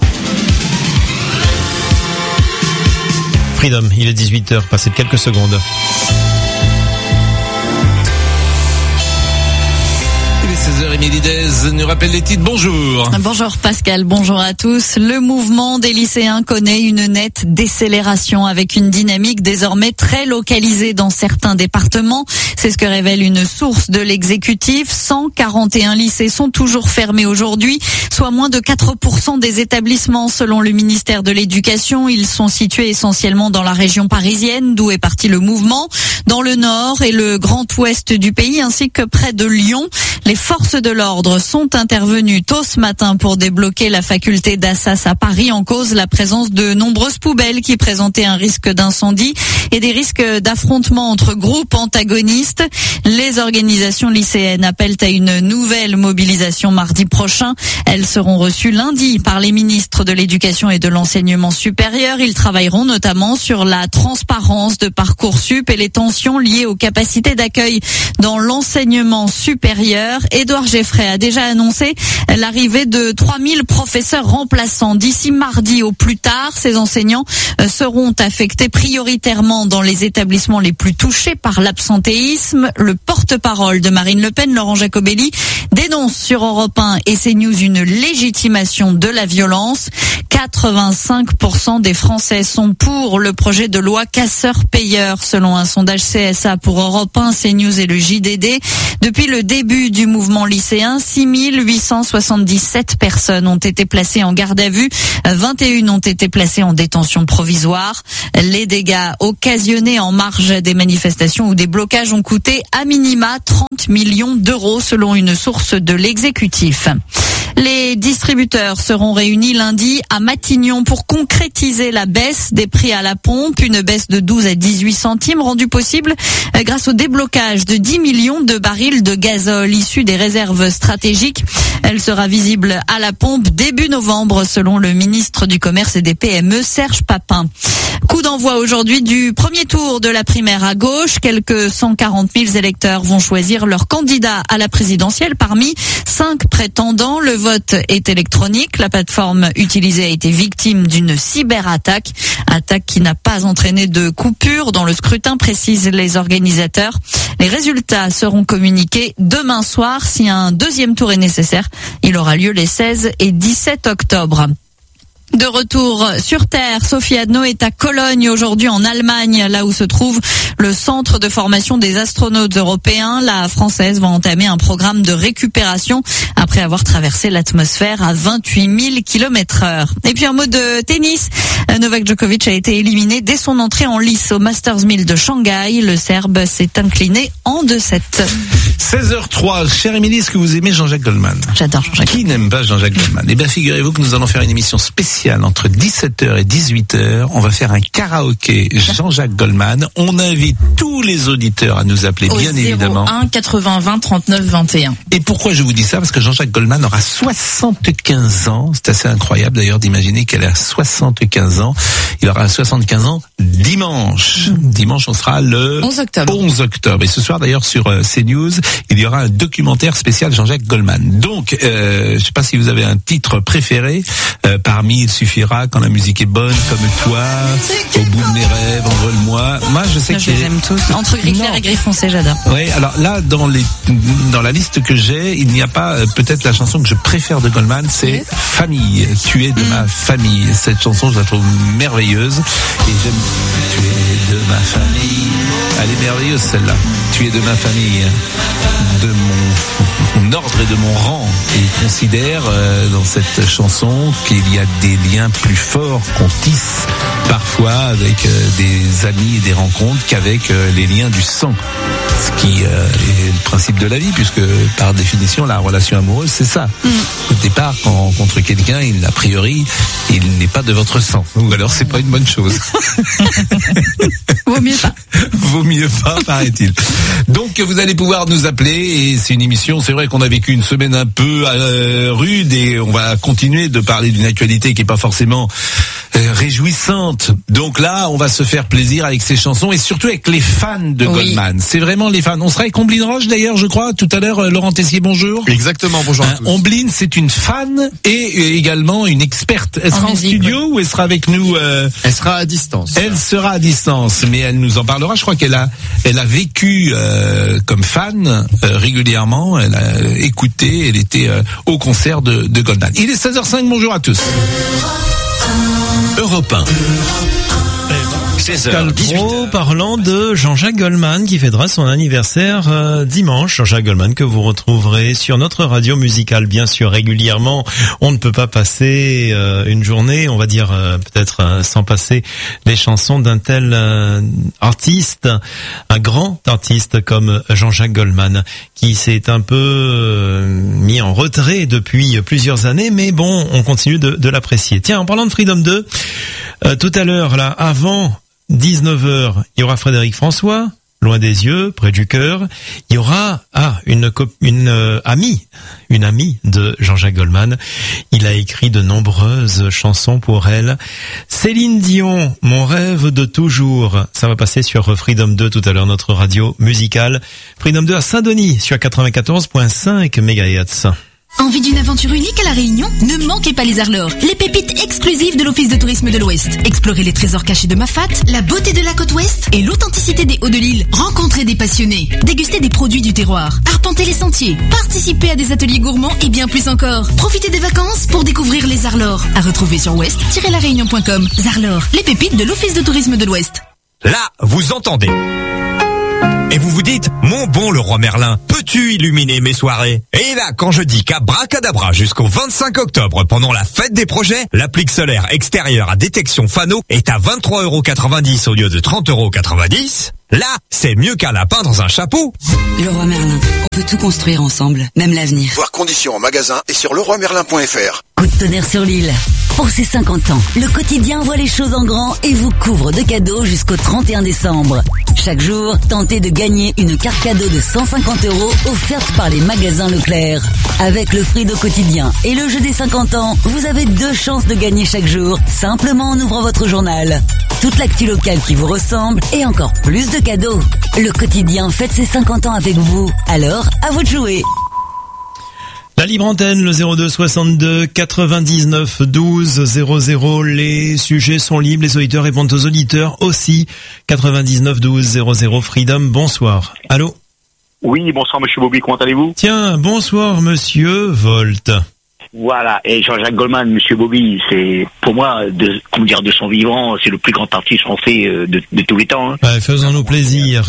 Freedom, il est dix-huit heures, passé de quelques secondes. seize heures nous rappelle les titres. Bonjour. Bonjour Pascal, bonjour à tous. Le mouvement des lycéens connaît une nette décélération avec une dynamique désormais très localisée dans certains départements. C'est ce que révèle une source de l'exécutif. cent quarante et un lycées sont toujours fermés aujourd'hui, soit moins de quatre pour cent des établissements selon le ministère de l'Éducation. Ils sont situés essentiellement dans la région parisienne, d'où est parti le mouvement, dans le nord et le grand ouest du pays, ainsi que près de Lyon. Les forces de l'ordre sont intervenues tôt ce matin pour débloquer la faculté d'Assas à Paris, en cause la présence de nombreuses poubelles qui présentaient un risque d'incendie et des risques d'affrontement entre groupes antagonistes. Les organisations lycéennes appellent à une nouvelle mobilisation mardi prochain. Elles seront reçues lundi par les ministres de l'Éducation et de l'Enseignement supérieur. Ils travailleront notamment sur la transparence de Parcoursup et les tensions liées aux capacités d'accueil dans l'enseignement supérieur. Édouard Geffray a déjà annoncé l'arrivée de trois mille professeurs remplaçants d'ici mardi au plus tard. Ces enseignants seront affectés prioritairement dans les établissements les plus touchés par l'absentéisme. Le porte-parole de Marine Le Pen, Laurent Jacobelli, dénonce sur Europe un et CNews une légitimation de la violence. quatre-vingt-cinq pour cent des Français sont pour le projet de loi casseur-payeur, selon un sondage C S A pour Europe un, CNews et le J D D. Depuis le début du mouvement lycéen, lycéens. six mille huit cent soixante-dix-sept personnes ont été placées en garde à vue. vingt et une ont été placées en détention provisoire. Les dégâts occasionnés en marge des manifestations ou des blocages ont coûté à minima trente millions d'euros selon une source de l'exécutif. Les distributeurs seront réunis lundi à Matignon pour concrétiser la baisse des prix à la pompe, une baisse de douze à dix-huit centimes rendue possible grâce au déblocage de dix millions de barils de gazole issus des réserves stratégiques. Elle sera visible à la pompe début novembre selon le ministre du Commerce et des P M E Serge Papin. Coup d'envoi aujourd'hui du premier tour de la primaire à gauche. Quelques cent quarante mille électeurs vont choisir leur candidat à la présidentielle parmi cinq prétendants. Le vote est électronique. La plateforme utilisée a été victime d'une cyberattaque. Attaque qui n'a pas entraîné de coupure dans le scrutin, précisent les organisateurs. Les résultats seront communiqués demain soir. Si un deuxième tour est nécessaire, il aura lieu les seize et dix-sept octobre. De retour sur Terre, Sophie Adno est à Cologne aujourd'hui en Allemagne, là où se trouve le centre de formation des astronautes européens. La Française va entamer un programme de récupération après avoir traversé l'atmosphère à vingt-huit mille kilomètres heure. Et puis en mode de tennis, Novak Djokovic a été éliminé dès son entrée en lice au Masters mille de Shanghai. Le Serbe s'est incliné en deux sept. seize heures trois, chère Émilie, est-ce que vous aimez Jean-Jacques Goldman? J'adore Jean-Jacques. Qui n'aime pas Jean-Jacques Goldman? Eh bien, figurez-vous que nous allons faire une émission spéciale entre dix-sept heures et dix-huit heures. On va faire un karaoké Jean-Jacques Goldman. On invite tous les auditeurs à nous appeler, bien évidemment. zéro un quatre-vingts vingt trente-neuf vingt et un. Et pourquoi je vous dis ça? Parce que Jean-Jacques Goldman aura soixante-quinze ans. C'est assez incroyable d'ailleurs d'imaginer qu'elle a soixante-quinze ans. Il aura soixante-quinze ans dimanche. Mmh. Dimanche, on sera le onze octobre. onze octobre. Et ce soir d'ailleurs sur euh, CNews, il y aura un documentaire spécial Jean-Jacques Goldman. Donc, euh, je ne sais pas si vous avez un titre préféré euh, parmi Il suffira quand la musique est bonne, comme toi, Au bout de mes rêves, Envole-moi. Moi, je sais non, que je les aime tous. Entre gris clair et gris foncé, j'adore. Oui, alors là, dans les dans la liste que j'ai, il n'y a pas euh, peut-être la chanson que je préfère de Goldman, c'est Famille. Tu es de ma famille. Cette chanson, je la trouve merveilleuse et j'aime. Tu es de ma famille. Elle est merveilleuse celle-là. Tu es de ma famille, de mon, mon ordre et de mon rang. Et il considère euh, dans cette chanson qu'il y a des liens plus forts qu'on tisse parfois avec euh, des amis et des rencontres qu'avec euh, les liens du sang. Ce qui euh, est le principe de la vie, puisque par définition la relation amoureuse c'est ça. Mmh. Au départ, quand on rencontre quelqu'un, il a priori il n'est pas de votre sang, ou alors c'est pas une bonne chose. Vaut mieux pas. Vaut mieux pas, paraît-il. Donc vous allez pouvoir nous appeler et c'est une émission, c'est vrai qu'on a vécu une semaine un peu euh, rude et on va continuer de parler d'une actualité qui est pas forcément euh, réjouissante. Donc là, on va se faire plaisir avec ces chansons et surtout avec les fans de oui. Goldman. C'est vraiment les fans. On sera avec Ombline Roche d'ailleurs, je crois, tout à l'heure. Euh, Laurent Tessier, bonjour. Exactement, bonjour à hein, tous. Ombline, c'est une fan et euh, également une experte. Elle en sera musique, en studio oui. ou elle sera avec nous euh... Elle sera à distance. Elle sera à distance, mais elle nous en parlera. Je crois qu'elle a, elle a vécu euh, comme fan euh, régulièrement. Elle a écouté, elle était euh, au concert de, de Goldman. Il est seize heures cinq, bonjour à tous. Europe un. Pascal Pro parlant de Jean-Jacques Goldman qui fêtera son anniversaire euh, dimanche. Jean-Jacques Goldman que vous retrouverez sur notre radio musicale bien sûr régulièrement. On ne peut pas passer euh, une journée, on va dire euh, peut-être euh, sans passer les chansons d'un tel euh, artiste, un grand artiste comme Jean-Jacques Goldman qui s'est un peu euh, mis en retrait depuis plusieurs années, mais bon, on continue de, de l'apprécier. Tiens, en parlant de Freedom deux, euh, tout à l'heure là, avant dix-neuf heures, il y aura Frédéric François, Loin des yeux, près du cœur. Il y aura ah une une euh, amie, une amie de Jean-Jacques Goldman. Il a écrit de nombreuses chansons pour elle. Céline Dion, Mon rêve de toujours. Ça va passer sur Freedom deux tout à l'heure, notre radio musicale. Freedom deux à Saint-Denis sur quatre-vingt-quatorze virgule cinq mégahertz. Envie d'une aventure unique à La Réunion? Ne manquez pas les Arlores, les pépites exclusives de l'Office de tourisme de l'Ouest. Explorez les trésors cachés de Mafat, la beauté de la côte ouest et l'authenticité des Hauts de l'île. Rencontrez des passionnés, dégustez des produits du terroir, arpentez les sentiers, participez à des ateliers gourmands et bien plus encore. Profitez des vacances pour découvrir les Arlores. À retrouver sur ouest tiret la réunion point com. Arlores, les pépites de l'Office de tourisme de l'Ouest. Là, vous entendez. Et vous vous dites, mon bon Leroy Merlin, peux-tu illuminer mes soirées? Et là, quand je dis qu'abracadabra jusqu'au vingt-cinq octobre, pendant la fête des projets, l'applique solaire extérieure à détection Fano est à vingt-trois euros quatre-vingt-dix au lieu de trente euros quatre-vingt-dix. Là, c'est mieux qu'un lapin dans un chapeau. Leroy Merlin, on peut tout construire ensemble, même l'avenir. Voir conditions en magasin et sur leroy merlin point f r. Coup de tonnerre sur l'île. Pour ses cinquante ans, le quotidien voit les choses en grand et vous couvre de cadeaux jusqu'au trente et un décembre. Chaque jour, tentez de gagner une carte cadeau de cent cinquante euros offerte par les magasins Leclerc. Avec le Frido quotidien et le jeu des cinquante ans, vous avez deux chances de gagner chaque jour, simplement en ouvrant votre journal. Toute l'actu locale qui vous ressemble et encore plus de cadeaux. Le quotidien fête ses cinquante ans avec vous. Alors, à vous de jouer. La libre antenne, le zéro deux soixante-deux quatre-vingt-dix-neuf douze zéro zéro. Les sujets sont libres, les auditeurs répondent aux auditeurs aussi. quatre-vingt-dix-neuf douze zéro zéro. Freedom, bonsoir. Allô? Oui, bonsoir monsieur Bobby, comment allez-vous? Tiens, bonsoir monsieur Volt. Voilà, et Jean-Jacques Goldman, monsieur Bobby, c'est pour moi, de, comment dire, de son vivant, c'est le plus grand artiste français de, de tous les temps. Hein. Ouais, faisons-nous plaisir.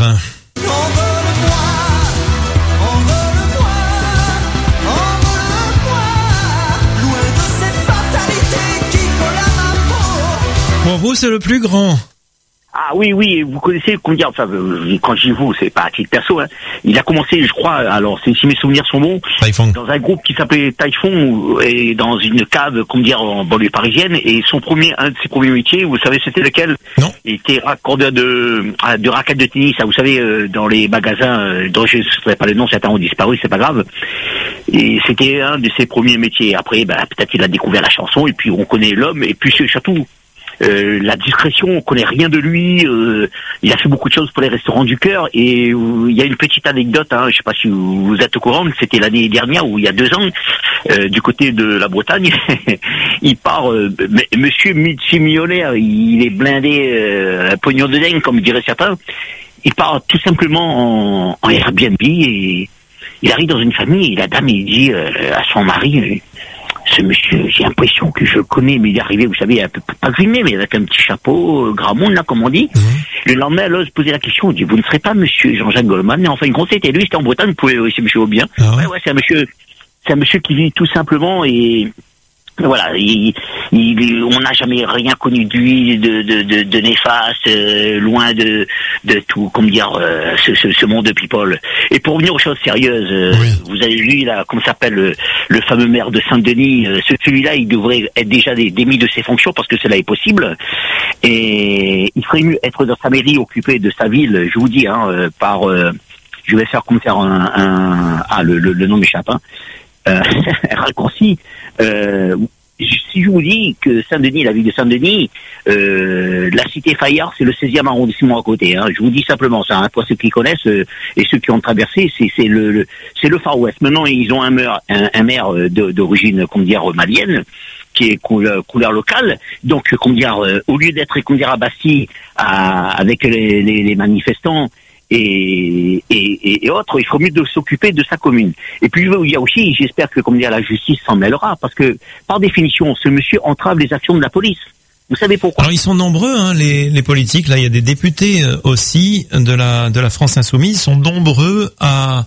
Pour vous, c'est le plus grand. Ah oui, oui, vous connaissez, comment dire, enfin, quand je dis vous, c'est pas à titre perso, hein. Il a commencé, je crois, alors, si mes souvenirs sont bons, Typhon. Dans un groupe qui s'appelait Typhon, et dans une cave, comment dire, en banlieue parisienne, et son premier, un de ses premiers métiers, vous savez, c'était lequel? Non. Il était raccordeur de, de raquettes de tennis, vous savez, dans les magasins, dont je ne sais pas le nom, certains ont disparu, c'est pas grave. Et c'était un de ses premiers métiers. Après, bah, peut-être il a découvert la chanson, et puis on connaît l'homme, et puis surtout, Euh, la discrétion, on connaît rien de lui. Euh, il a fait beaucoup de choses pour les restaurants du cœur. Et euh, il y a une petite anecdote, hein, je sais pas si vous, vous êtes au courant, c'était l'année dernière ou il y a deux ans, euh, du côté de la Bretagne, il part, euh, monsieur multimillionnaire, il est blindé, euh, pognon de dingue, comme diraient certains. Il part tout simplement en, en Airbnb et il arrive dans une famille et la dame, il dit euh, à son mari, euh, ce monsieur, j'ai l'impression que je le connais, mais il est arrivé, vous savez, un peu pas grimé, mais avec un petit chapeau, euh, gramonde, là, comme on dit. Mmh. Le lendemain, elle ose poser la question, on dit, vous ne serez pas monsieur Jean-Jacques Goldman? Et enfin, une grosse c'était lui, c'était en Bretagne, vous pouvez, oui, c'est monsieur Aubien. Ah ouais, ouais, ouais c'est un monsieur, c'est un monsieur qui vit tout simplement et, voilà, il, il, on n'a jamais rien connu de lui, de, de, de, de néfaste, euh, loin de, de tout, comment dire, euh, ce, ce, ce monde de people. Et pour revenir aux choses sérieuses, euh, oui. Vous avez vu là, comment s'appelle le, le fameux maire de Saint-Denis, euh, celui-là, il devrait être déjà démis de ses fonctions parce que cela est possible. Et il ferait mieux être dans sa mairie, occupé de sa ville, je vous dis, hein, euh, par, euh, je vais faire comme faire un, un ah le, le, le nom m'échappe, hein. Euh, raccourci. Euh, si je vous dis que Saint-Denis, la ville de Saint-Denis, euh, la cité Fayard, c'est le seizième arrondissement à côté. Hein. Je vous dis simplement ça. Hein, pour ceux qui connaissent euh, et ceux qui ont traversé, c'est, c'est le, le c'est le Far West. Maintenant, ils ont un maire, un, un maire de, d'origine, comment dire, malienne, qui est couleur, couleur locale. Donc, comment dire, euh, au lieu d'être, comment dire, à Bastille à, avec les, les, les manifestants. Et, et, et autres, il faut mieux de s'occuper de sa commune. Et puis il y a aussi, j'espère que comme dire la justice s'en mêlera, parce que par définition, ce monsieur entrave les actions de la police. Vous savez pourquoi? Alors ils sont nombreux, hein, les, les politiques. Là, il y a des députés aussi de la de la France insoumise, ils sont nombreux à,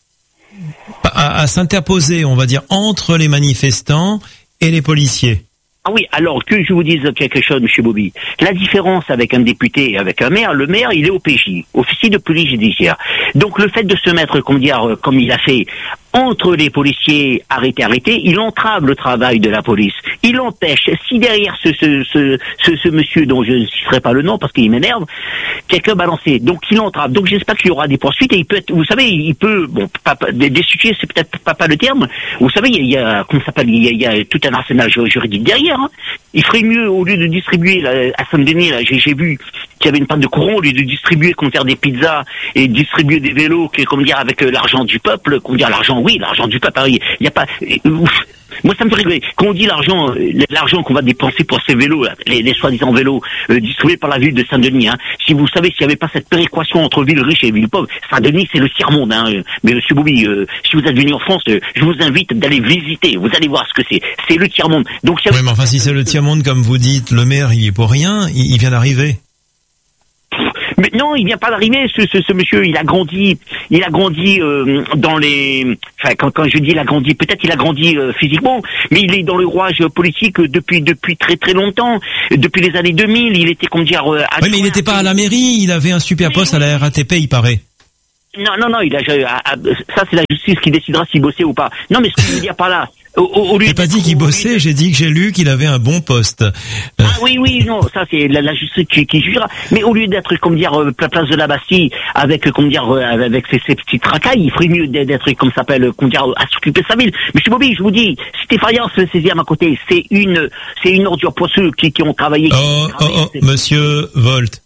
à à s'interposer, on va dire, entre les manifestants et les policiers. Ah oui, alors que je vous dise quelque chose, monsieur Bobby. La différence avec un député et avec un maire, le maire, il est au P J, officier de police judiciaire. Donc le fait de se mettre, comme dire, comme il a fait, entre les policiers arrêtés, arrêtés, il entrave le travail de la police. Il empêche, si derrière ce, ce, ce, ce, ce monsieur dont je ne citerai pas le nom parce qu'il m'énerve, quelqu'un balancé. Donc il entrave. Donc j'espère qu'il y aura des poursuites et il peut être, vous savez, il peut, bon, pas, des, des sujets, c'est peut-être pas, pas le terme. Vous savez, il y a, il y a comment ça s'appelle, il y a, il y a tout un arsenal juridique derrière. Hein. Il ferait mieux, au lieu de distribuer, là, à Saint-Denis, là, j'ai, j'ai vu qu'il y avait une panne de courant, au lieu de distribuer, comme faire des pizzas et distribuer des vélos, comme dire, avec euh, l'argent du peuple, comme dire l'argent, oui, l'argent du peuple, il n'y a pas, ouf. Moi, ça me fait rigoler. Quand on dit l'argent, l'argent qu'on va dépenser pour ces vélos, là, les, les soi-disant vélos euh, distribués par la ville de Saint-Denis, hein, si vous savez, s'il n'y avait pas cette péréquation entre ville riche et ville pauvre, Saint-Denis, c'est le tiers-monde. Hein. Mais monsieur Bobby, euh, si vous êtes venu en France, euh, je vous invite d'aller visiter. Vous allez voir ce que c'est. C'est le tiers-monde. Donc, oui, mais enfin, si c'est le tiers-monde, comme vous dites, le maire, il y est pour rien, il, il vient d'arriver. Mais non, il vient pas d'arriver, ce, ce, ce monsieur. Il a grandi, il a grandi euh, dans les. Enfin, quand, quand je dis il a grandi, peut-être il a grandi euh, physiquement, mais il est dans le rouage politique depuis depuis très très longtemps. Depuis les années deux mille, il était, comment dire. Euh, oui, mais il n'était pas à la mairie. Il avait un super poste à la R A T P, il paraît. Non, non, non. Il a. À, à, ça, c'est la justice qui décidera s'il bossait ou pas. Non, mais ce que je veux dire par là. J'ai pas dit qu'il bossait, j'ai dit que j'ai lu qu'il avait un bon poste. Ah oui, oui, non, ça c'est la, la justice qui, qui jugera. Mais au lieu d'être, comme dire, euh, place de la Bastille, avec, comme dire, euh, avec ses, ses petites racailles, il ferait mieux d'être, comme ça s'appelle, comme dire, à s'occuper de sa ville. Monsieur Bobby, je vous dis, Stéphane, le seizième à côté, c'est une, c'est une ordure pour ceux qui, qui ont travaillé. Oh, qui ont travaillé, oh, oh, monsieur Volt.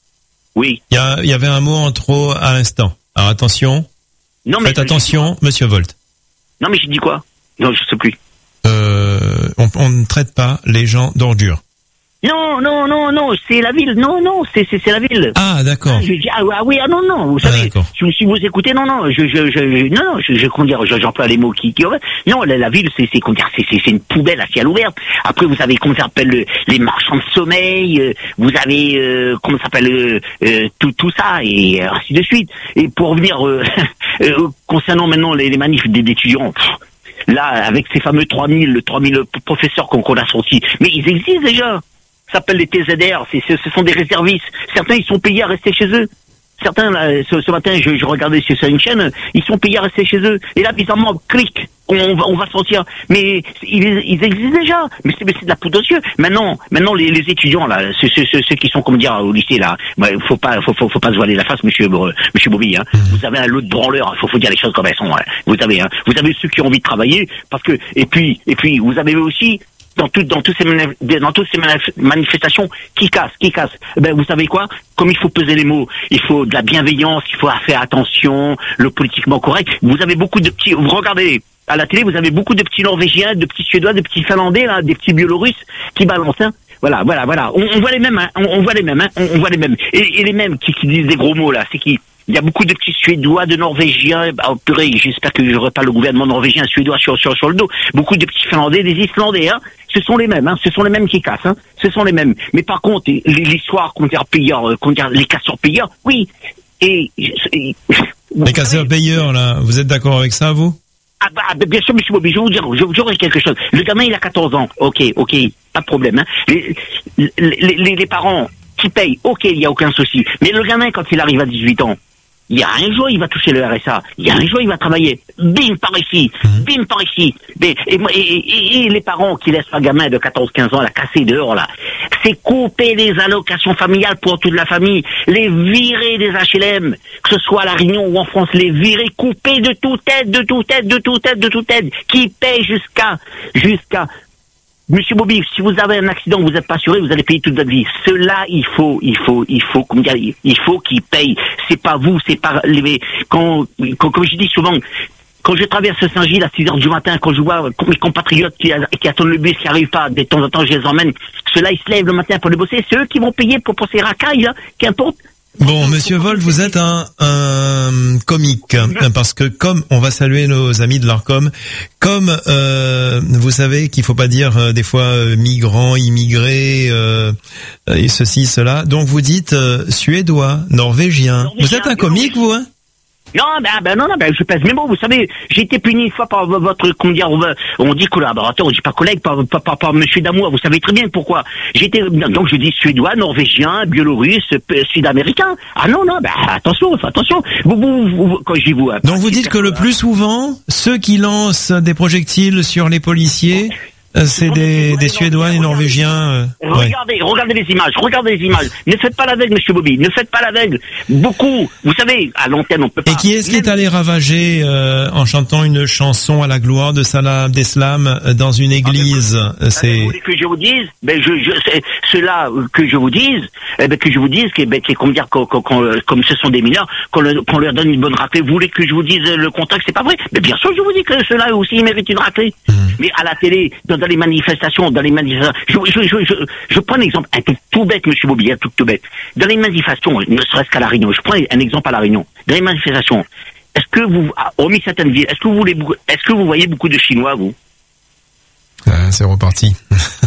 Oui. Il y, a, il y avait un mot en trop à l'instant. Alors attention. Non, mais faites attention, monsieur Volt. Non, mais j'ai dit quoi? Non, je sais plus. Euh, on, on ne traite pas les gens d'ordures. Non, non, non, non, c'est la ville. Non, non, c'est c'est, c'est la ville. Ah, d'accord. Ah, je dis, ah, ah oui, ah non, non, vous savez, ah, si, si vous écoutez, non, non, je, je, je, non, non, je, je, comment dire, j'emploie les mots qui, qui, non, la, la ville, c'est, c'est, comment dire, c'est, c'est, c'est une poubelle à ciel ouvert. Après, vous avez, comment ça s'appelle, le, les marchands de sommeil, euh, vous avez, euh, comment ça s'appelle, euh, euh, tout, tout ça, et euh, ainsi de suite. Et pour revenir, euh, euh, concernant maintenant les, les manifs des étudiants, pff, là, avec ces fameux trois mille, trois mille professeurs qu'on, qu'on a sortis, mais ils existent déjà. Ça s'appelle les T Z R, c'est, ce sont des réservistes. Certains, ils sont payés à rester chez eux. Certains, là, ce, ce matin, je, je regardais sur une chaîne, ils sont payés à rester chez eux. Et là, bizarrement, clic, on, on va, on va sortir. Mais ils, ils existent déjà. Mais c'est, mais c'est de la poudre aux yeux. Maintenant, maintenant, les, les étudiants là, ceux, ceux, ceux qui sont, comment dire, au lycée là, bah, faut pas, faut, faut, faut pas se voiler la face, monsieur, euh, monsieur Bobby. Hein. Vous avez un lot de branleurs. Faut, faut dire les choses comme elles sont. Hein. Vous avez, hein. Vous avez ceux qui ont envie de travailler, parce que, et puis, et puis, vous avez aussi. Dans, tout, dans, tous ces manif- dans toutes ces manif- manifestations qui cassent, qui cassent. Ben, vous savez quoi? Comme il faut peser les mots, il faut de la bienveillance, il faut faire attention, le politiquement correct. Vous avez beaucoup de petits, vous regardez à la télé, vous avez beaucoup de petits Norvégiens, de petits Suédois, de petits Finlandais, là, des petits Biélorusses qui balancent. Hein. Voilà, voilà, voilà. On, on voit les mêmes, hein. on, on voit les mêmes, hein. on, on voit les mêmes. Et, et les mêmes qui, qui disent des gros mots là, c'est qui? Il y a beaucoup de petits Suédois, de Norvégiens. Oh, purée, j'espère que j'aurai pas le gouvernement norvégien, suédois sur, sur, sur le dos. Beaucoup de petits Finlandais, des Islandais, hein. Ce sont les mêmes, hein. Ce sont les mêmes qui cassent, hein. Ce sont les mêmes. Mais par contre, l'histoire qu'on dit payeurs, qu'on dit les casseurs payeurs, oui. Et, et les casseurs payeurs, là, vous êtes d'accord avec ça, vous? Ah bah, bien sûr, monsieur Bobby, je vais vous dire, j'aurais quelque chose. Le gamin, il a quatorze ans. Ok, ok, pas de problème, hein. Les, les, les, les parents qui payent, ok, il y a aucun souci. Mais le gamin, quand il arrive à dix-huit ans, il y a un jour, il va toucher le R S A. Il y a un jour, il va travailler. Bim, par ici. Bim, par ici. Et, et, et, et les parents qui laissent un gamin de quatorze quinze ans, la casser dehors, là, c'est couper les allocations familiales pour toute la famille, les virer des H L M, que ce soit à La Réunion ou en France, les virer, couper de toute aide, de toute aide, de toute aide, de toute aide, qui paye jusqu'à, jusqu'à, Monsieur Bobby, si vous avez un accident, vous n'êtes pas assuré, vous allez payer toute votre vie. Cela, il faut, il faut, il faut, comment dire, il faut qu'ils payent. C'est pas vous, c'est pas les, quand, quand, comme je dis souvent, quand je traverse Saint-Gilles à six heures du matin, quand je vois mes compatriotes qui, qui attendent le bus, qui n'arrivent pas, de temps en temps, je les emmène. Ceux-là, ils se lèvent le matin pour le bosser. C'est eux qui vont payer pour, pour ces racailles, hein, qu'importe. Bon, monsieur Volt, vous êtes un, un comique, parce que comme on va saluer nos amis de l'Arcom, comme euh, vous savez qu'il faut pas dire euh, des fois euh, migrants, immigrés, euh, et ceci, cela, donc vous dites euh, suédois, norvégien. Norvégien. Vous êtes un comique, vous, hein? Non, ben, ben non, non, ben je pèse mes mots. Vous savez, j'ai été puni une fois par votre, comment dire, on dit collaborateur, on dit pas collègue, par, par, par, par monsieur d'amour. Vous savez très bien pourquoi. J'étais, donc je dis suédois, norvégien, biélorusse, sud-américain. Ah non, non, ben attention, attention. Vous, vous, vous, quand je dis vous. Donc vous dites que le plus souvent, ceux qui lancent des projectiles sur les policiers. C'est des, des Suédois, des Norvégiens. Euh, regardez, ouais. regardez les images, regardez les images. Ne faites pas l'aveugle, monsieur Bobby. Ne faites pas l'aveugle. Beaucoup, vous savez, à l'antenne, on peut pas. Et qui est-ce qui est allé ravager euh, en chantant une chanson à la gloire de Salah Abdeslam dans une église? Ah, ben, c'est. Vous voulez que je vous dise? Ben, je, je, c'est cela que je vous dise. Eh ben, que je vous dise que, ben, que, comme dire, qu'on, qu'on, comme ce sont des mineurs, qu'on, le, qu'on leur donne une bonne raclée. Vous voulez que je vous dise le contexte? C'est pas vrai. Mais bien sûr, je vous dis que ceux-là aussi ils méritent une raclée. Mmh. Mais à la télé, dans dans les manifestations, dans les manifestations, je, je, je, je, je prends un exemple, un tout, tout bête, monsieur Bobby, un tout, tout bête. Dans les manifestations, ne serait-ce qu'à La Réunion, je prends un exemple à La Réunion. Dans les manifestations, est-ce que vous, hormis certaines villes, est-ce que vous voulez, est-ce que vous voyez beaucoup de Chinois, vous? Ah, c'est reparti.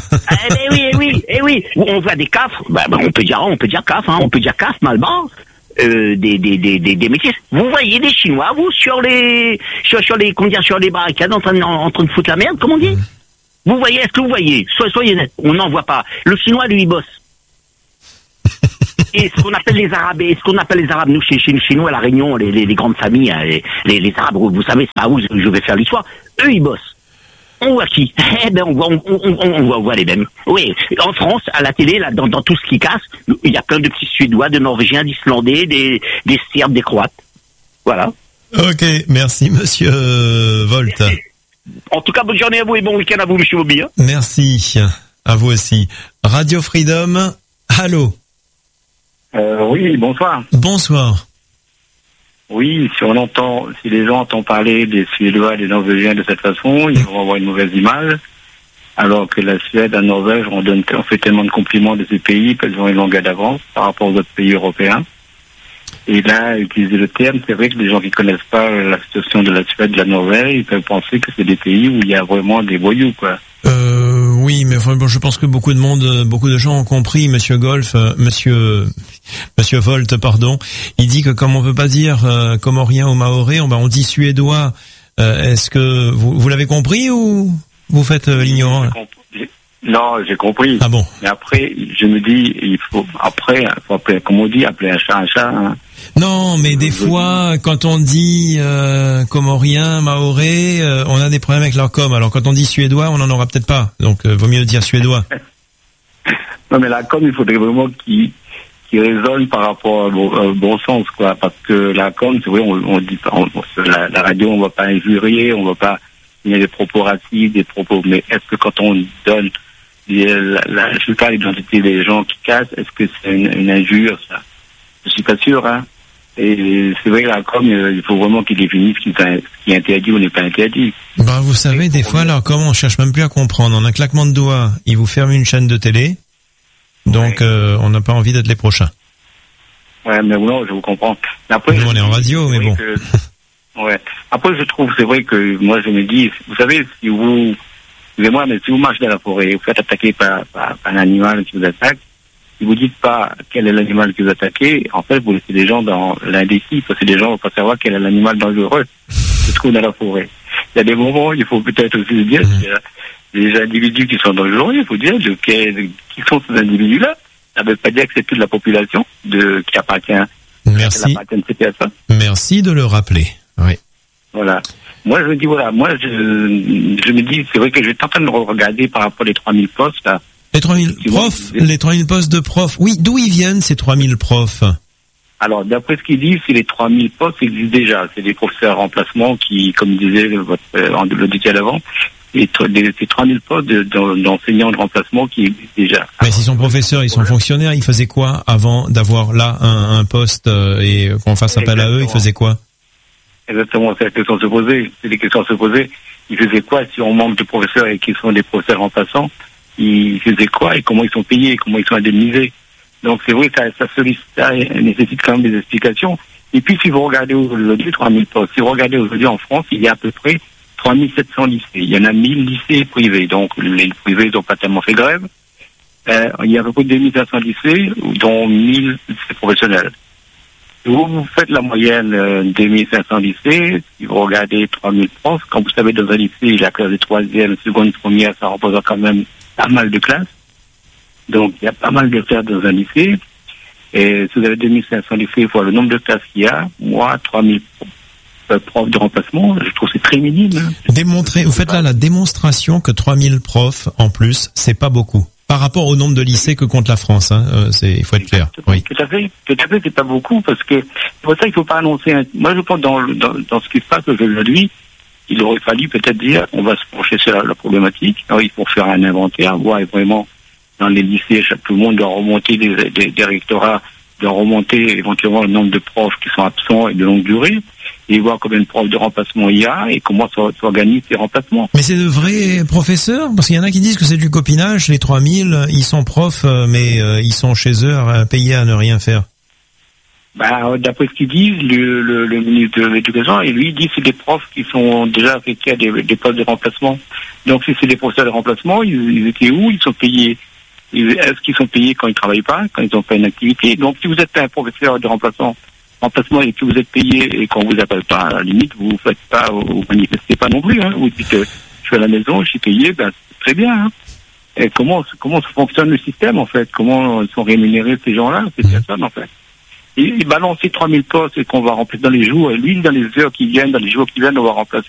Eh ben oui, eh oui, eh oui. On voit des C A F, bah, bah, on peut dire, on peut dire C A F, hein, on peut dire C A F, Malban, euh, des, des, des, des, des métiers. Vous voyez des Chinois, vous, sur les, sur, sur les, comment dire, sur les barricades, en train de, en, en train de foutre la merde, comment on dit? Vous voyez, est-ce que vous voyez? Soyez, soyez net, on n'en voit pas. Le Chinois, lui, il bosse. Et ce qu'on appelle les Arabes, et ce qu'on appelle les Arabes, nous, chez, chez, chez nous, à La Réunion, les, les, les grandes familles, hein, les, les, les Arabes, vous savez, c'est pas où je vais faire l'histoire, eux, ils bossent. On voit qui? Eh ben, on voit, on, on, on, on voit, on voit les mêmes. Oui, en France, à la télé, là, dans, dans tout ce qui casse, il y a plein de petits Suédois, de Norvégiens, d'Islandais, des, des Serbes, des Croates. Voilà. Ok, merci, monsieur Volt. En tout cas, bonne journée à vous et bon week-end à vous, monsieur Bobby. Hein. Merci. À vous aussi. Radio Freedom. Allô? Euh, oui, bonsoir. Bonsoir. Oui, si on entend, si les gens entendent parler des Suédois et des Norvégiens de cette façon, ils vont avoir une mauvaise image. Alors que la Suède, la Norvège, on donne, on fait tellement de compliments de ces pays qu'elles ont une longueur d'avance par rapport aux autres pays européens. Et là, utiliser le terme, c'est vrai que les gens qui connaissent pas la situation de la Suède, de la Norvège, ils peuvent penser que c'est des pays où il y a vraiment des voyous, quoi. Euh, oui, mais enfin, bon, je pense que beaucoup de monde, beaucoup de gens ont compris, Monsieur Golf, euh, Monsieur, Monsieur Volt, pardon. Il dit que comme on peut pas dire euh, comorien ou maoré, on, bah, on dit suédois. Euh, est-ce que vous, vous l'avez compris ou vous faites euh, l'ignorant là? Non, j'ai compris. Ah bon? Mais après, je me dis, il faut après, faut appeler, comme on dit, appeler un chat un chat. Hein. Non, mais des fois, quand on dit euh, comorien, maoré, euh, on a des problèmes avec leur com. Alors quand on dit suédois, on n'en aura peut-être pas. Donc euh, vaut mieux dire suédois. Non, mais la com, il faudrait vraiment qu'il qui résonne par rapport au bon, bon sens, quoi. Parce que la com, c'est vrai, on, on dit pas, on, la, la radio, on va pas injurier, on va pas, il y a des propos racistes, des propos. Mais est-ce que quand on donne la, la, je sais pas, l'identité des gens qui cassent, est-ce que c'est une, une injure, ça? Je suis pas sûr, hein. Et c'est vrai que la com, il faut vraiment qu'ils définissent ce qui est interdit ou n'est pas interdit. Bah, vous savez, des fois, là, comment on cherche même plus à comprendre. En un claquement de doigts, ils vous ferment une chaîne de télé. Donc, ouais. euh, on n'a pas envie d'être les prochains. Ouais, mais non, je vous comprends. Après, nous, on est en radio, mais bon. Que, ouais. Après, je trouve, c'est vrai que moi, je me dis, vous savez, si vous, excusez-moi, mais si vous marchez dans la forêt, vous faites attaquer par, par, par un animal qui vous attaque, si vous dites pas quel est l'animal que vous attaquez, en fait, vous laissez des gens dans l'indécis, parce que les gens vont pas savoir quel est l'animal dangereux qui se trouve dans la forêt. Il y a des moments, il faut peut-être aussi se dire mmh. qu'il y a des individus qui sont dangereux, il faut dire de quel, qui sont ces individus-là. Ça ne veut pas dire que c'est toute la population de, qui appartient, Merci. Qui appartient à ça. Merci de le rappeler. Oui. Voilà. Moi, je me dis, voilà, moi, je, je me dis, c'est vrai que je suis en train de regarder par rapport aux trois mille postes, là. Les trois mille profs, les trois mille postes de profs. Oui, d'où ils viennent ces trois mille profs? Alors, d'après ce qu'ils disent, c'est les trois mille postes qui existent déjà. C'est des professeurs en remplacement qui, comme disait votre, euh, l'auditeur d'avant, et ces trois mille postes de, de, d'enseignants de remplacement qui existent déjà. Mais s'ils sont professeurs, ils sont fonctionnaires, ils faisaient quoi avant d'avoir là un, un poste euh, et qu'on fasse appel Exactement. à eux, ils faisaient quoi? Exactement, c'est la question à se poser. C'est des questions à se poser. Ils faisaient quoi si on manque de professeurs et qu'ils sont des professeurs remplaçants? Ils faisaient quoi et comment ils sont payés, comment ils sont indemnisés. Donc c'est vrai que ça, ça, sollicite, ça nécessite quand même des explications. Et puis si vous regardez aujourd'hui trois mille postes, si vous regardez aujourd'hui en France, il y a à peu près trois mille sept cents lycées. Il y en a mille lycées privés, donc les privés n'ont pas tellement fait grève. Euh, il y a à peu près deux mille cinq cents lycées, dont mille lycées professionnels. Si vous, vous faites la moyenne euh, deux mille cinq cents lycées, si vous regardez trois mille profs, quand vous savez dans un lycée, la classe de troisième, seconde, première, ça représente quand même pas mal de classes. Donc, il y a pas mal de classes dans un lycée. Et si vous avez deux mille cinq cents lycées, il faut voir le nombre de classes qu'il y a. Moi, trois mille profs de remplacement, je trouve que c'est très minime. Hein. Démontrer, vous faites là la démonstration que trois mille profs, en plus, c'est pas beaucoup. Par rapport au nombre de lycées que compte la France, hein, euh, c'est, il faut être clair. Oui. Tout à fait, tout à fait, c'est pas beaucoup, parce que c'est pour ça qu'il faut pas annoncer. Un... Moi, je pense dans, dans, dans ce qui se passe aujourd'hui, il aurait fallu peut-être dire, on va se pencher sur la, la problématique. Alors, il faut faire un inventaire, voir vraiment dans les lycées, tout le monde doit remonter des, des, des rectorats, doit remonter éventuellement le nombre de profs qui sont absents et de longue durée, et voir combien de profs de remplacement il y a et comment s'organisent ces remplacements. Mais c'est de vrais professeurs? Parce qu'il y en a qui disent que c'est du copinage, les trois mille, ils sont profs, mais euh, ils sont chez eux à payer à ne rien faire. Bah, d'après ce qu'ils disent, le, le, le ministre de l'Éducation, et lui, il dit que c'est des profs qui sont déjà affectés à des, des postes de remplacement. Donc, si c'est des professeurs de remplacement, ils, ils étaient où? Ils sont payés. Est-ce qu'ils sont payés quand ils travaillent pas, quand ils ont pas une activité? Donc, si vous êtes un professeur de remplacement, remplacement et que vous êtes payé et qu'on vous appelle pas, à la limite, vous faites pas, vous manifestez pas non plus, hein. Vous dites, euh, je suis à la maison, je suis payé, ben, c'est très bien, hein. Et comment, comment fonctionne le système, en fait? Comment ils sont rémunérés, ces gens-là? C'est personne, en fait. Il balance trois mille postes et qu'on va remplacer dans les jours, et lui, dans les heures qui viennent, dans les jours qui viennent, on va remplacer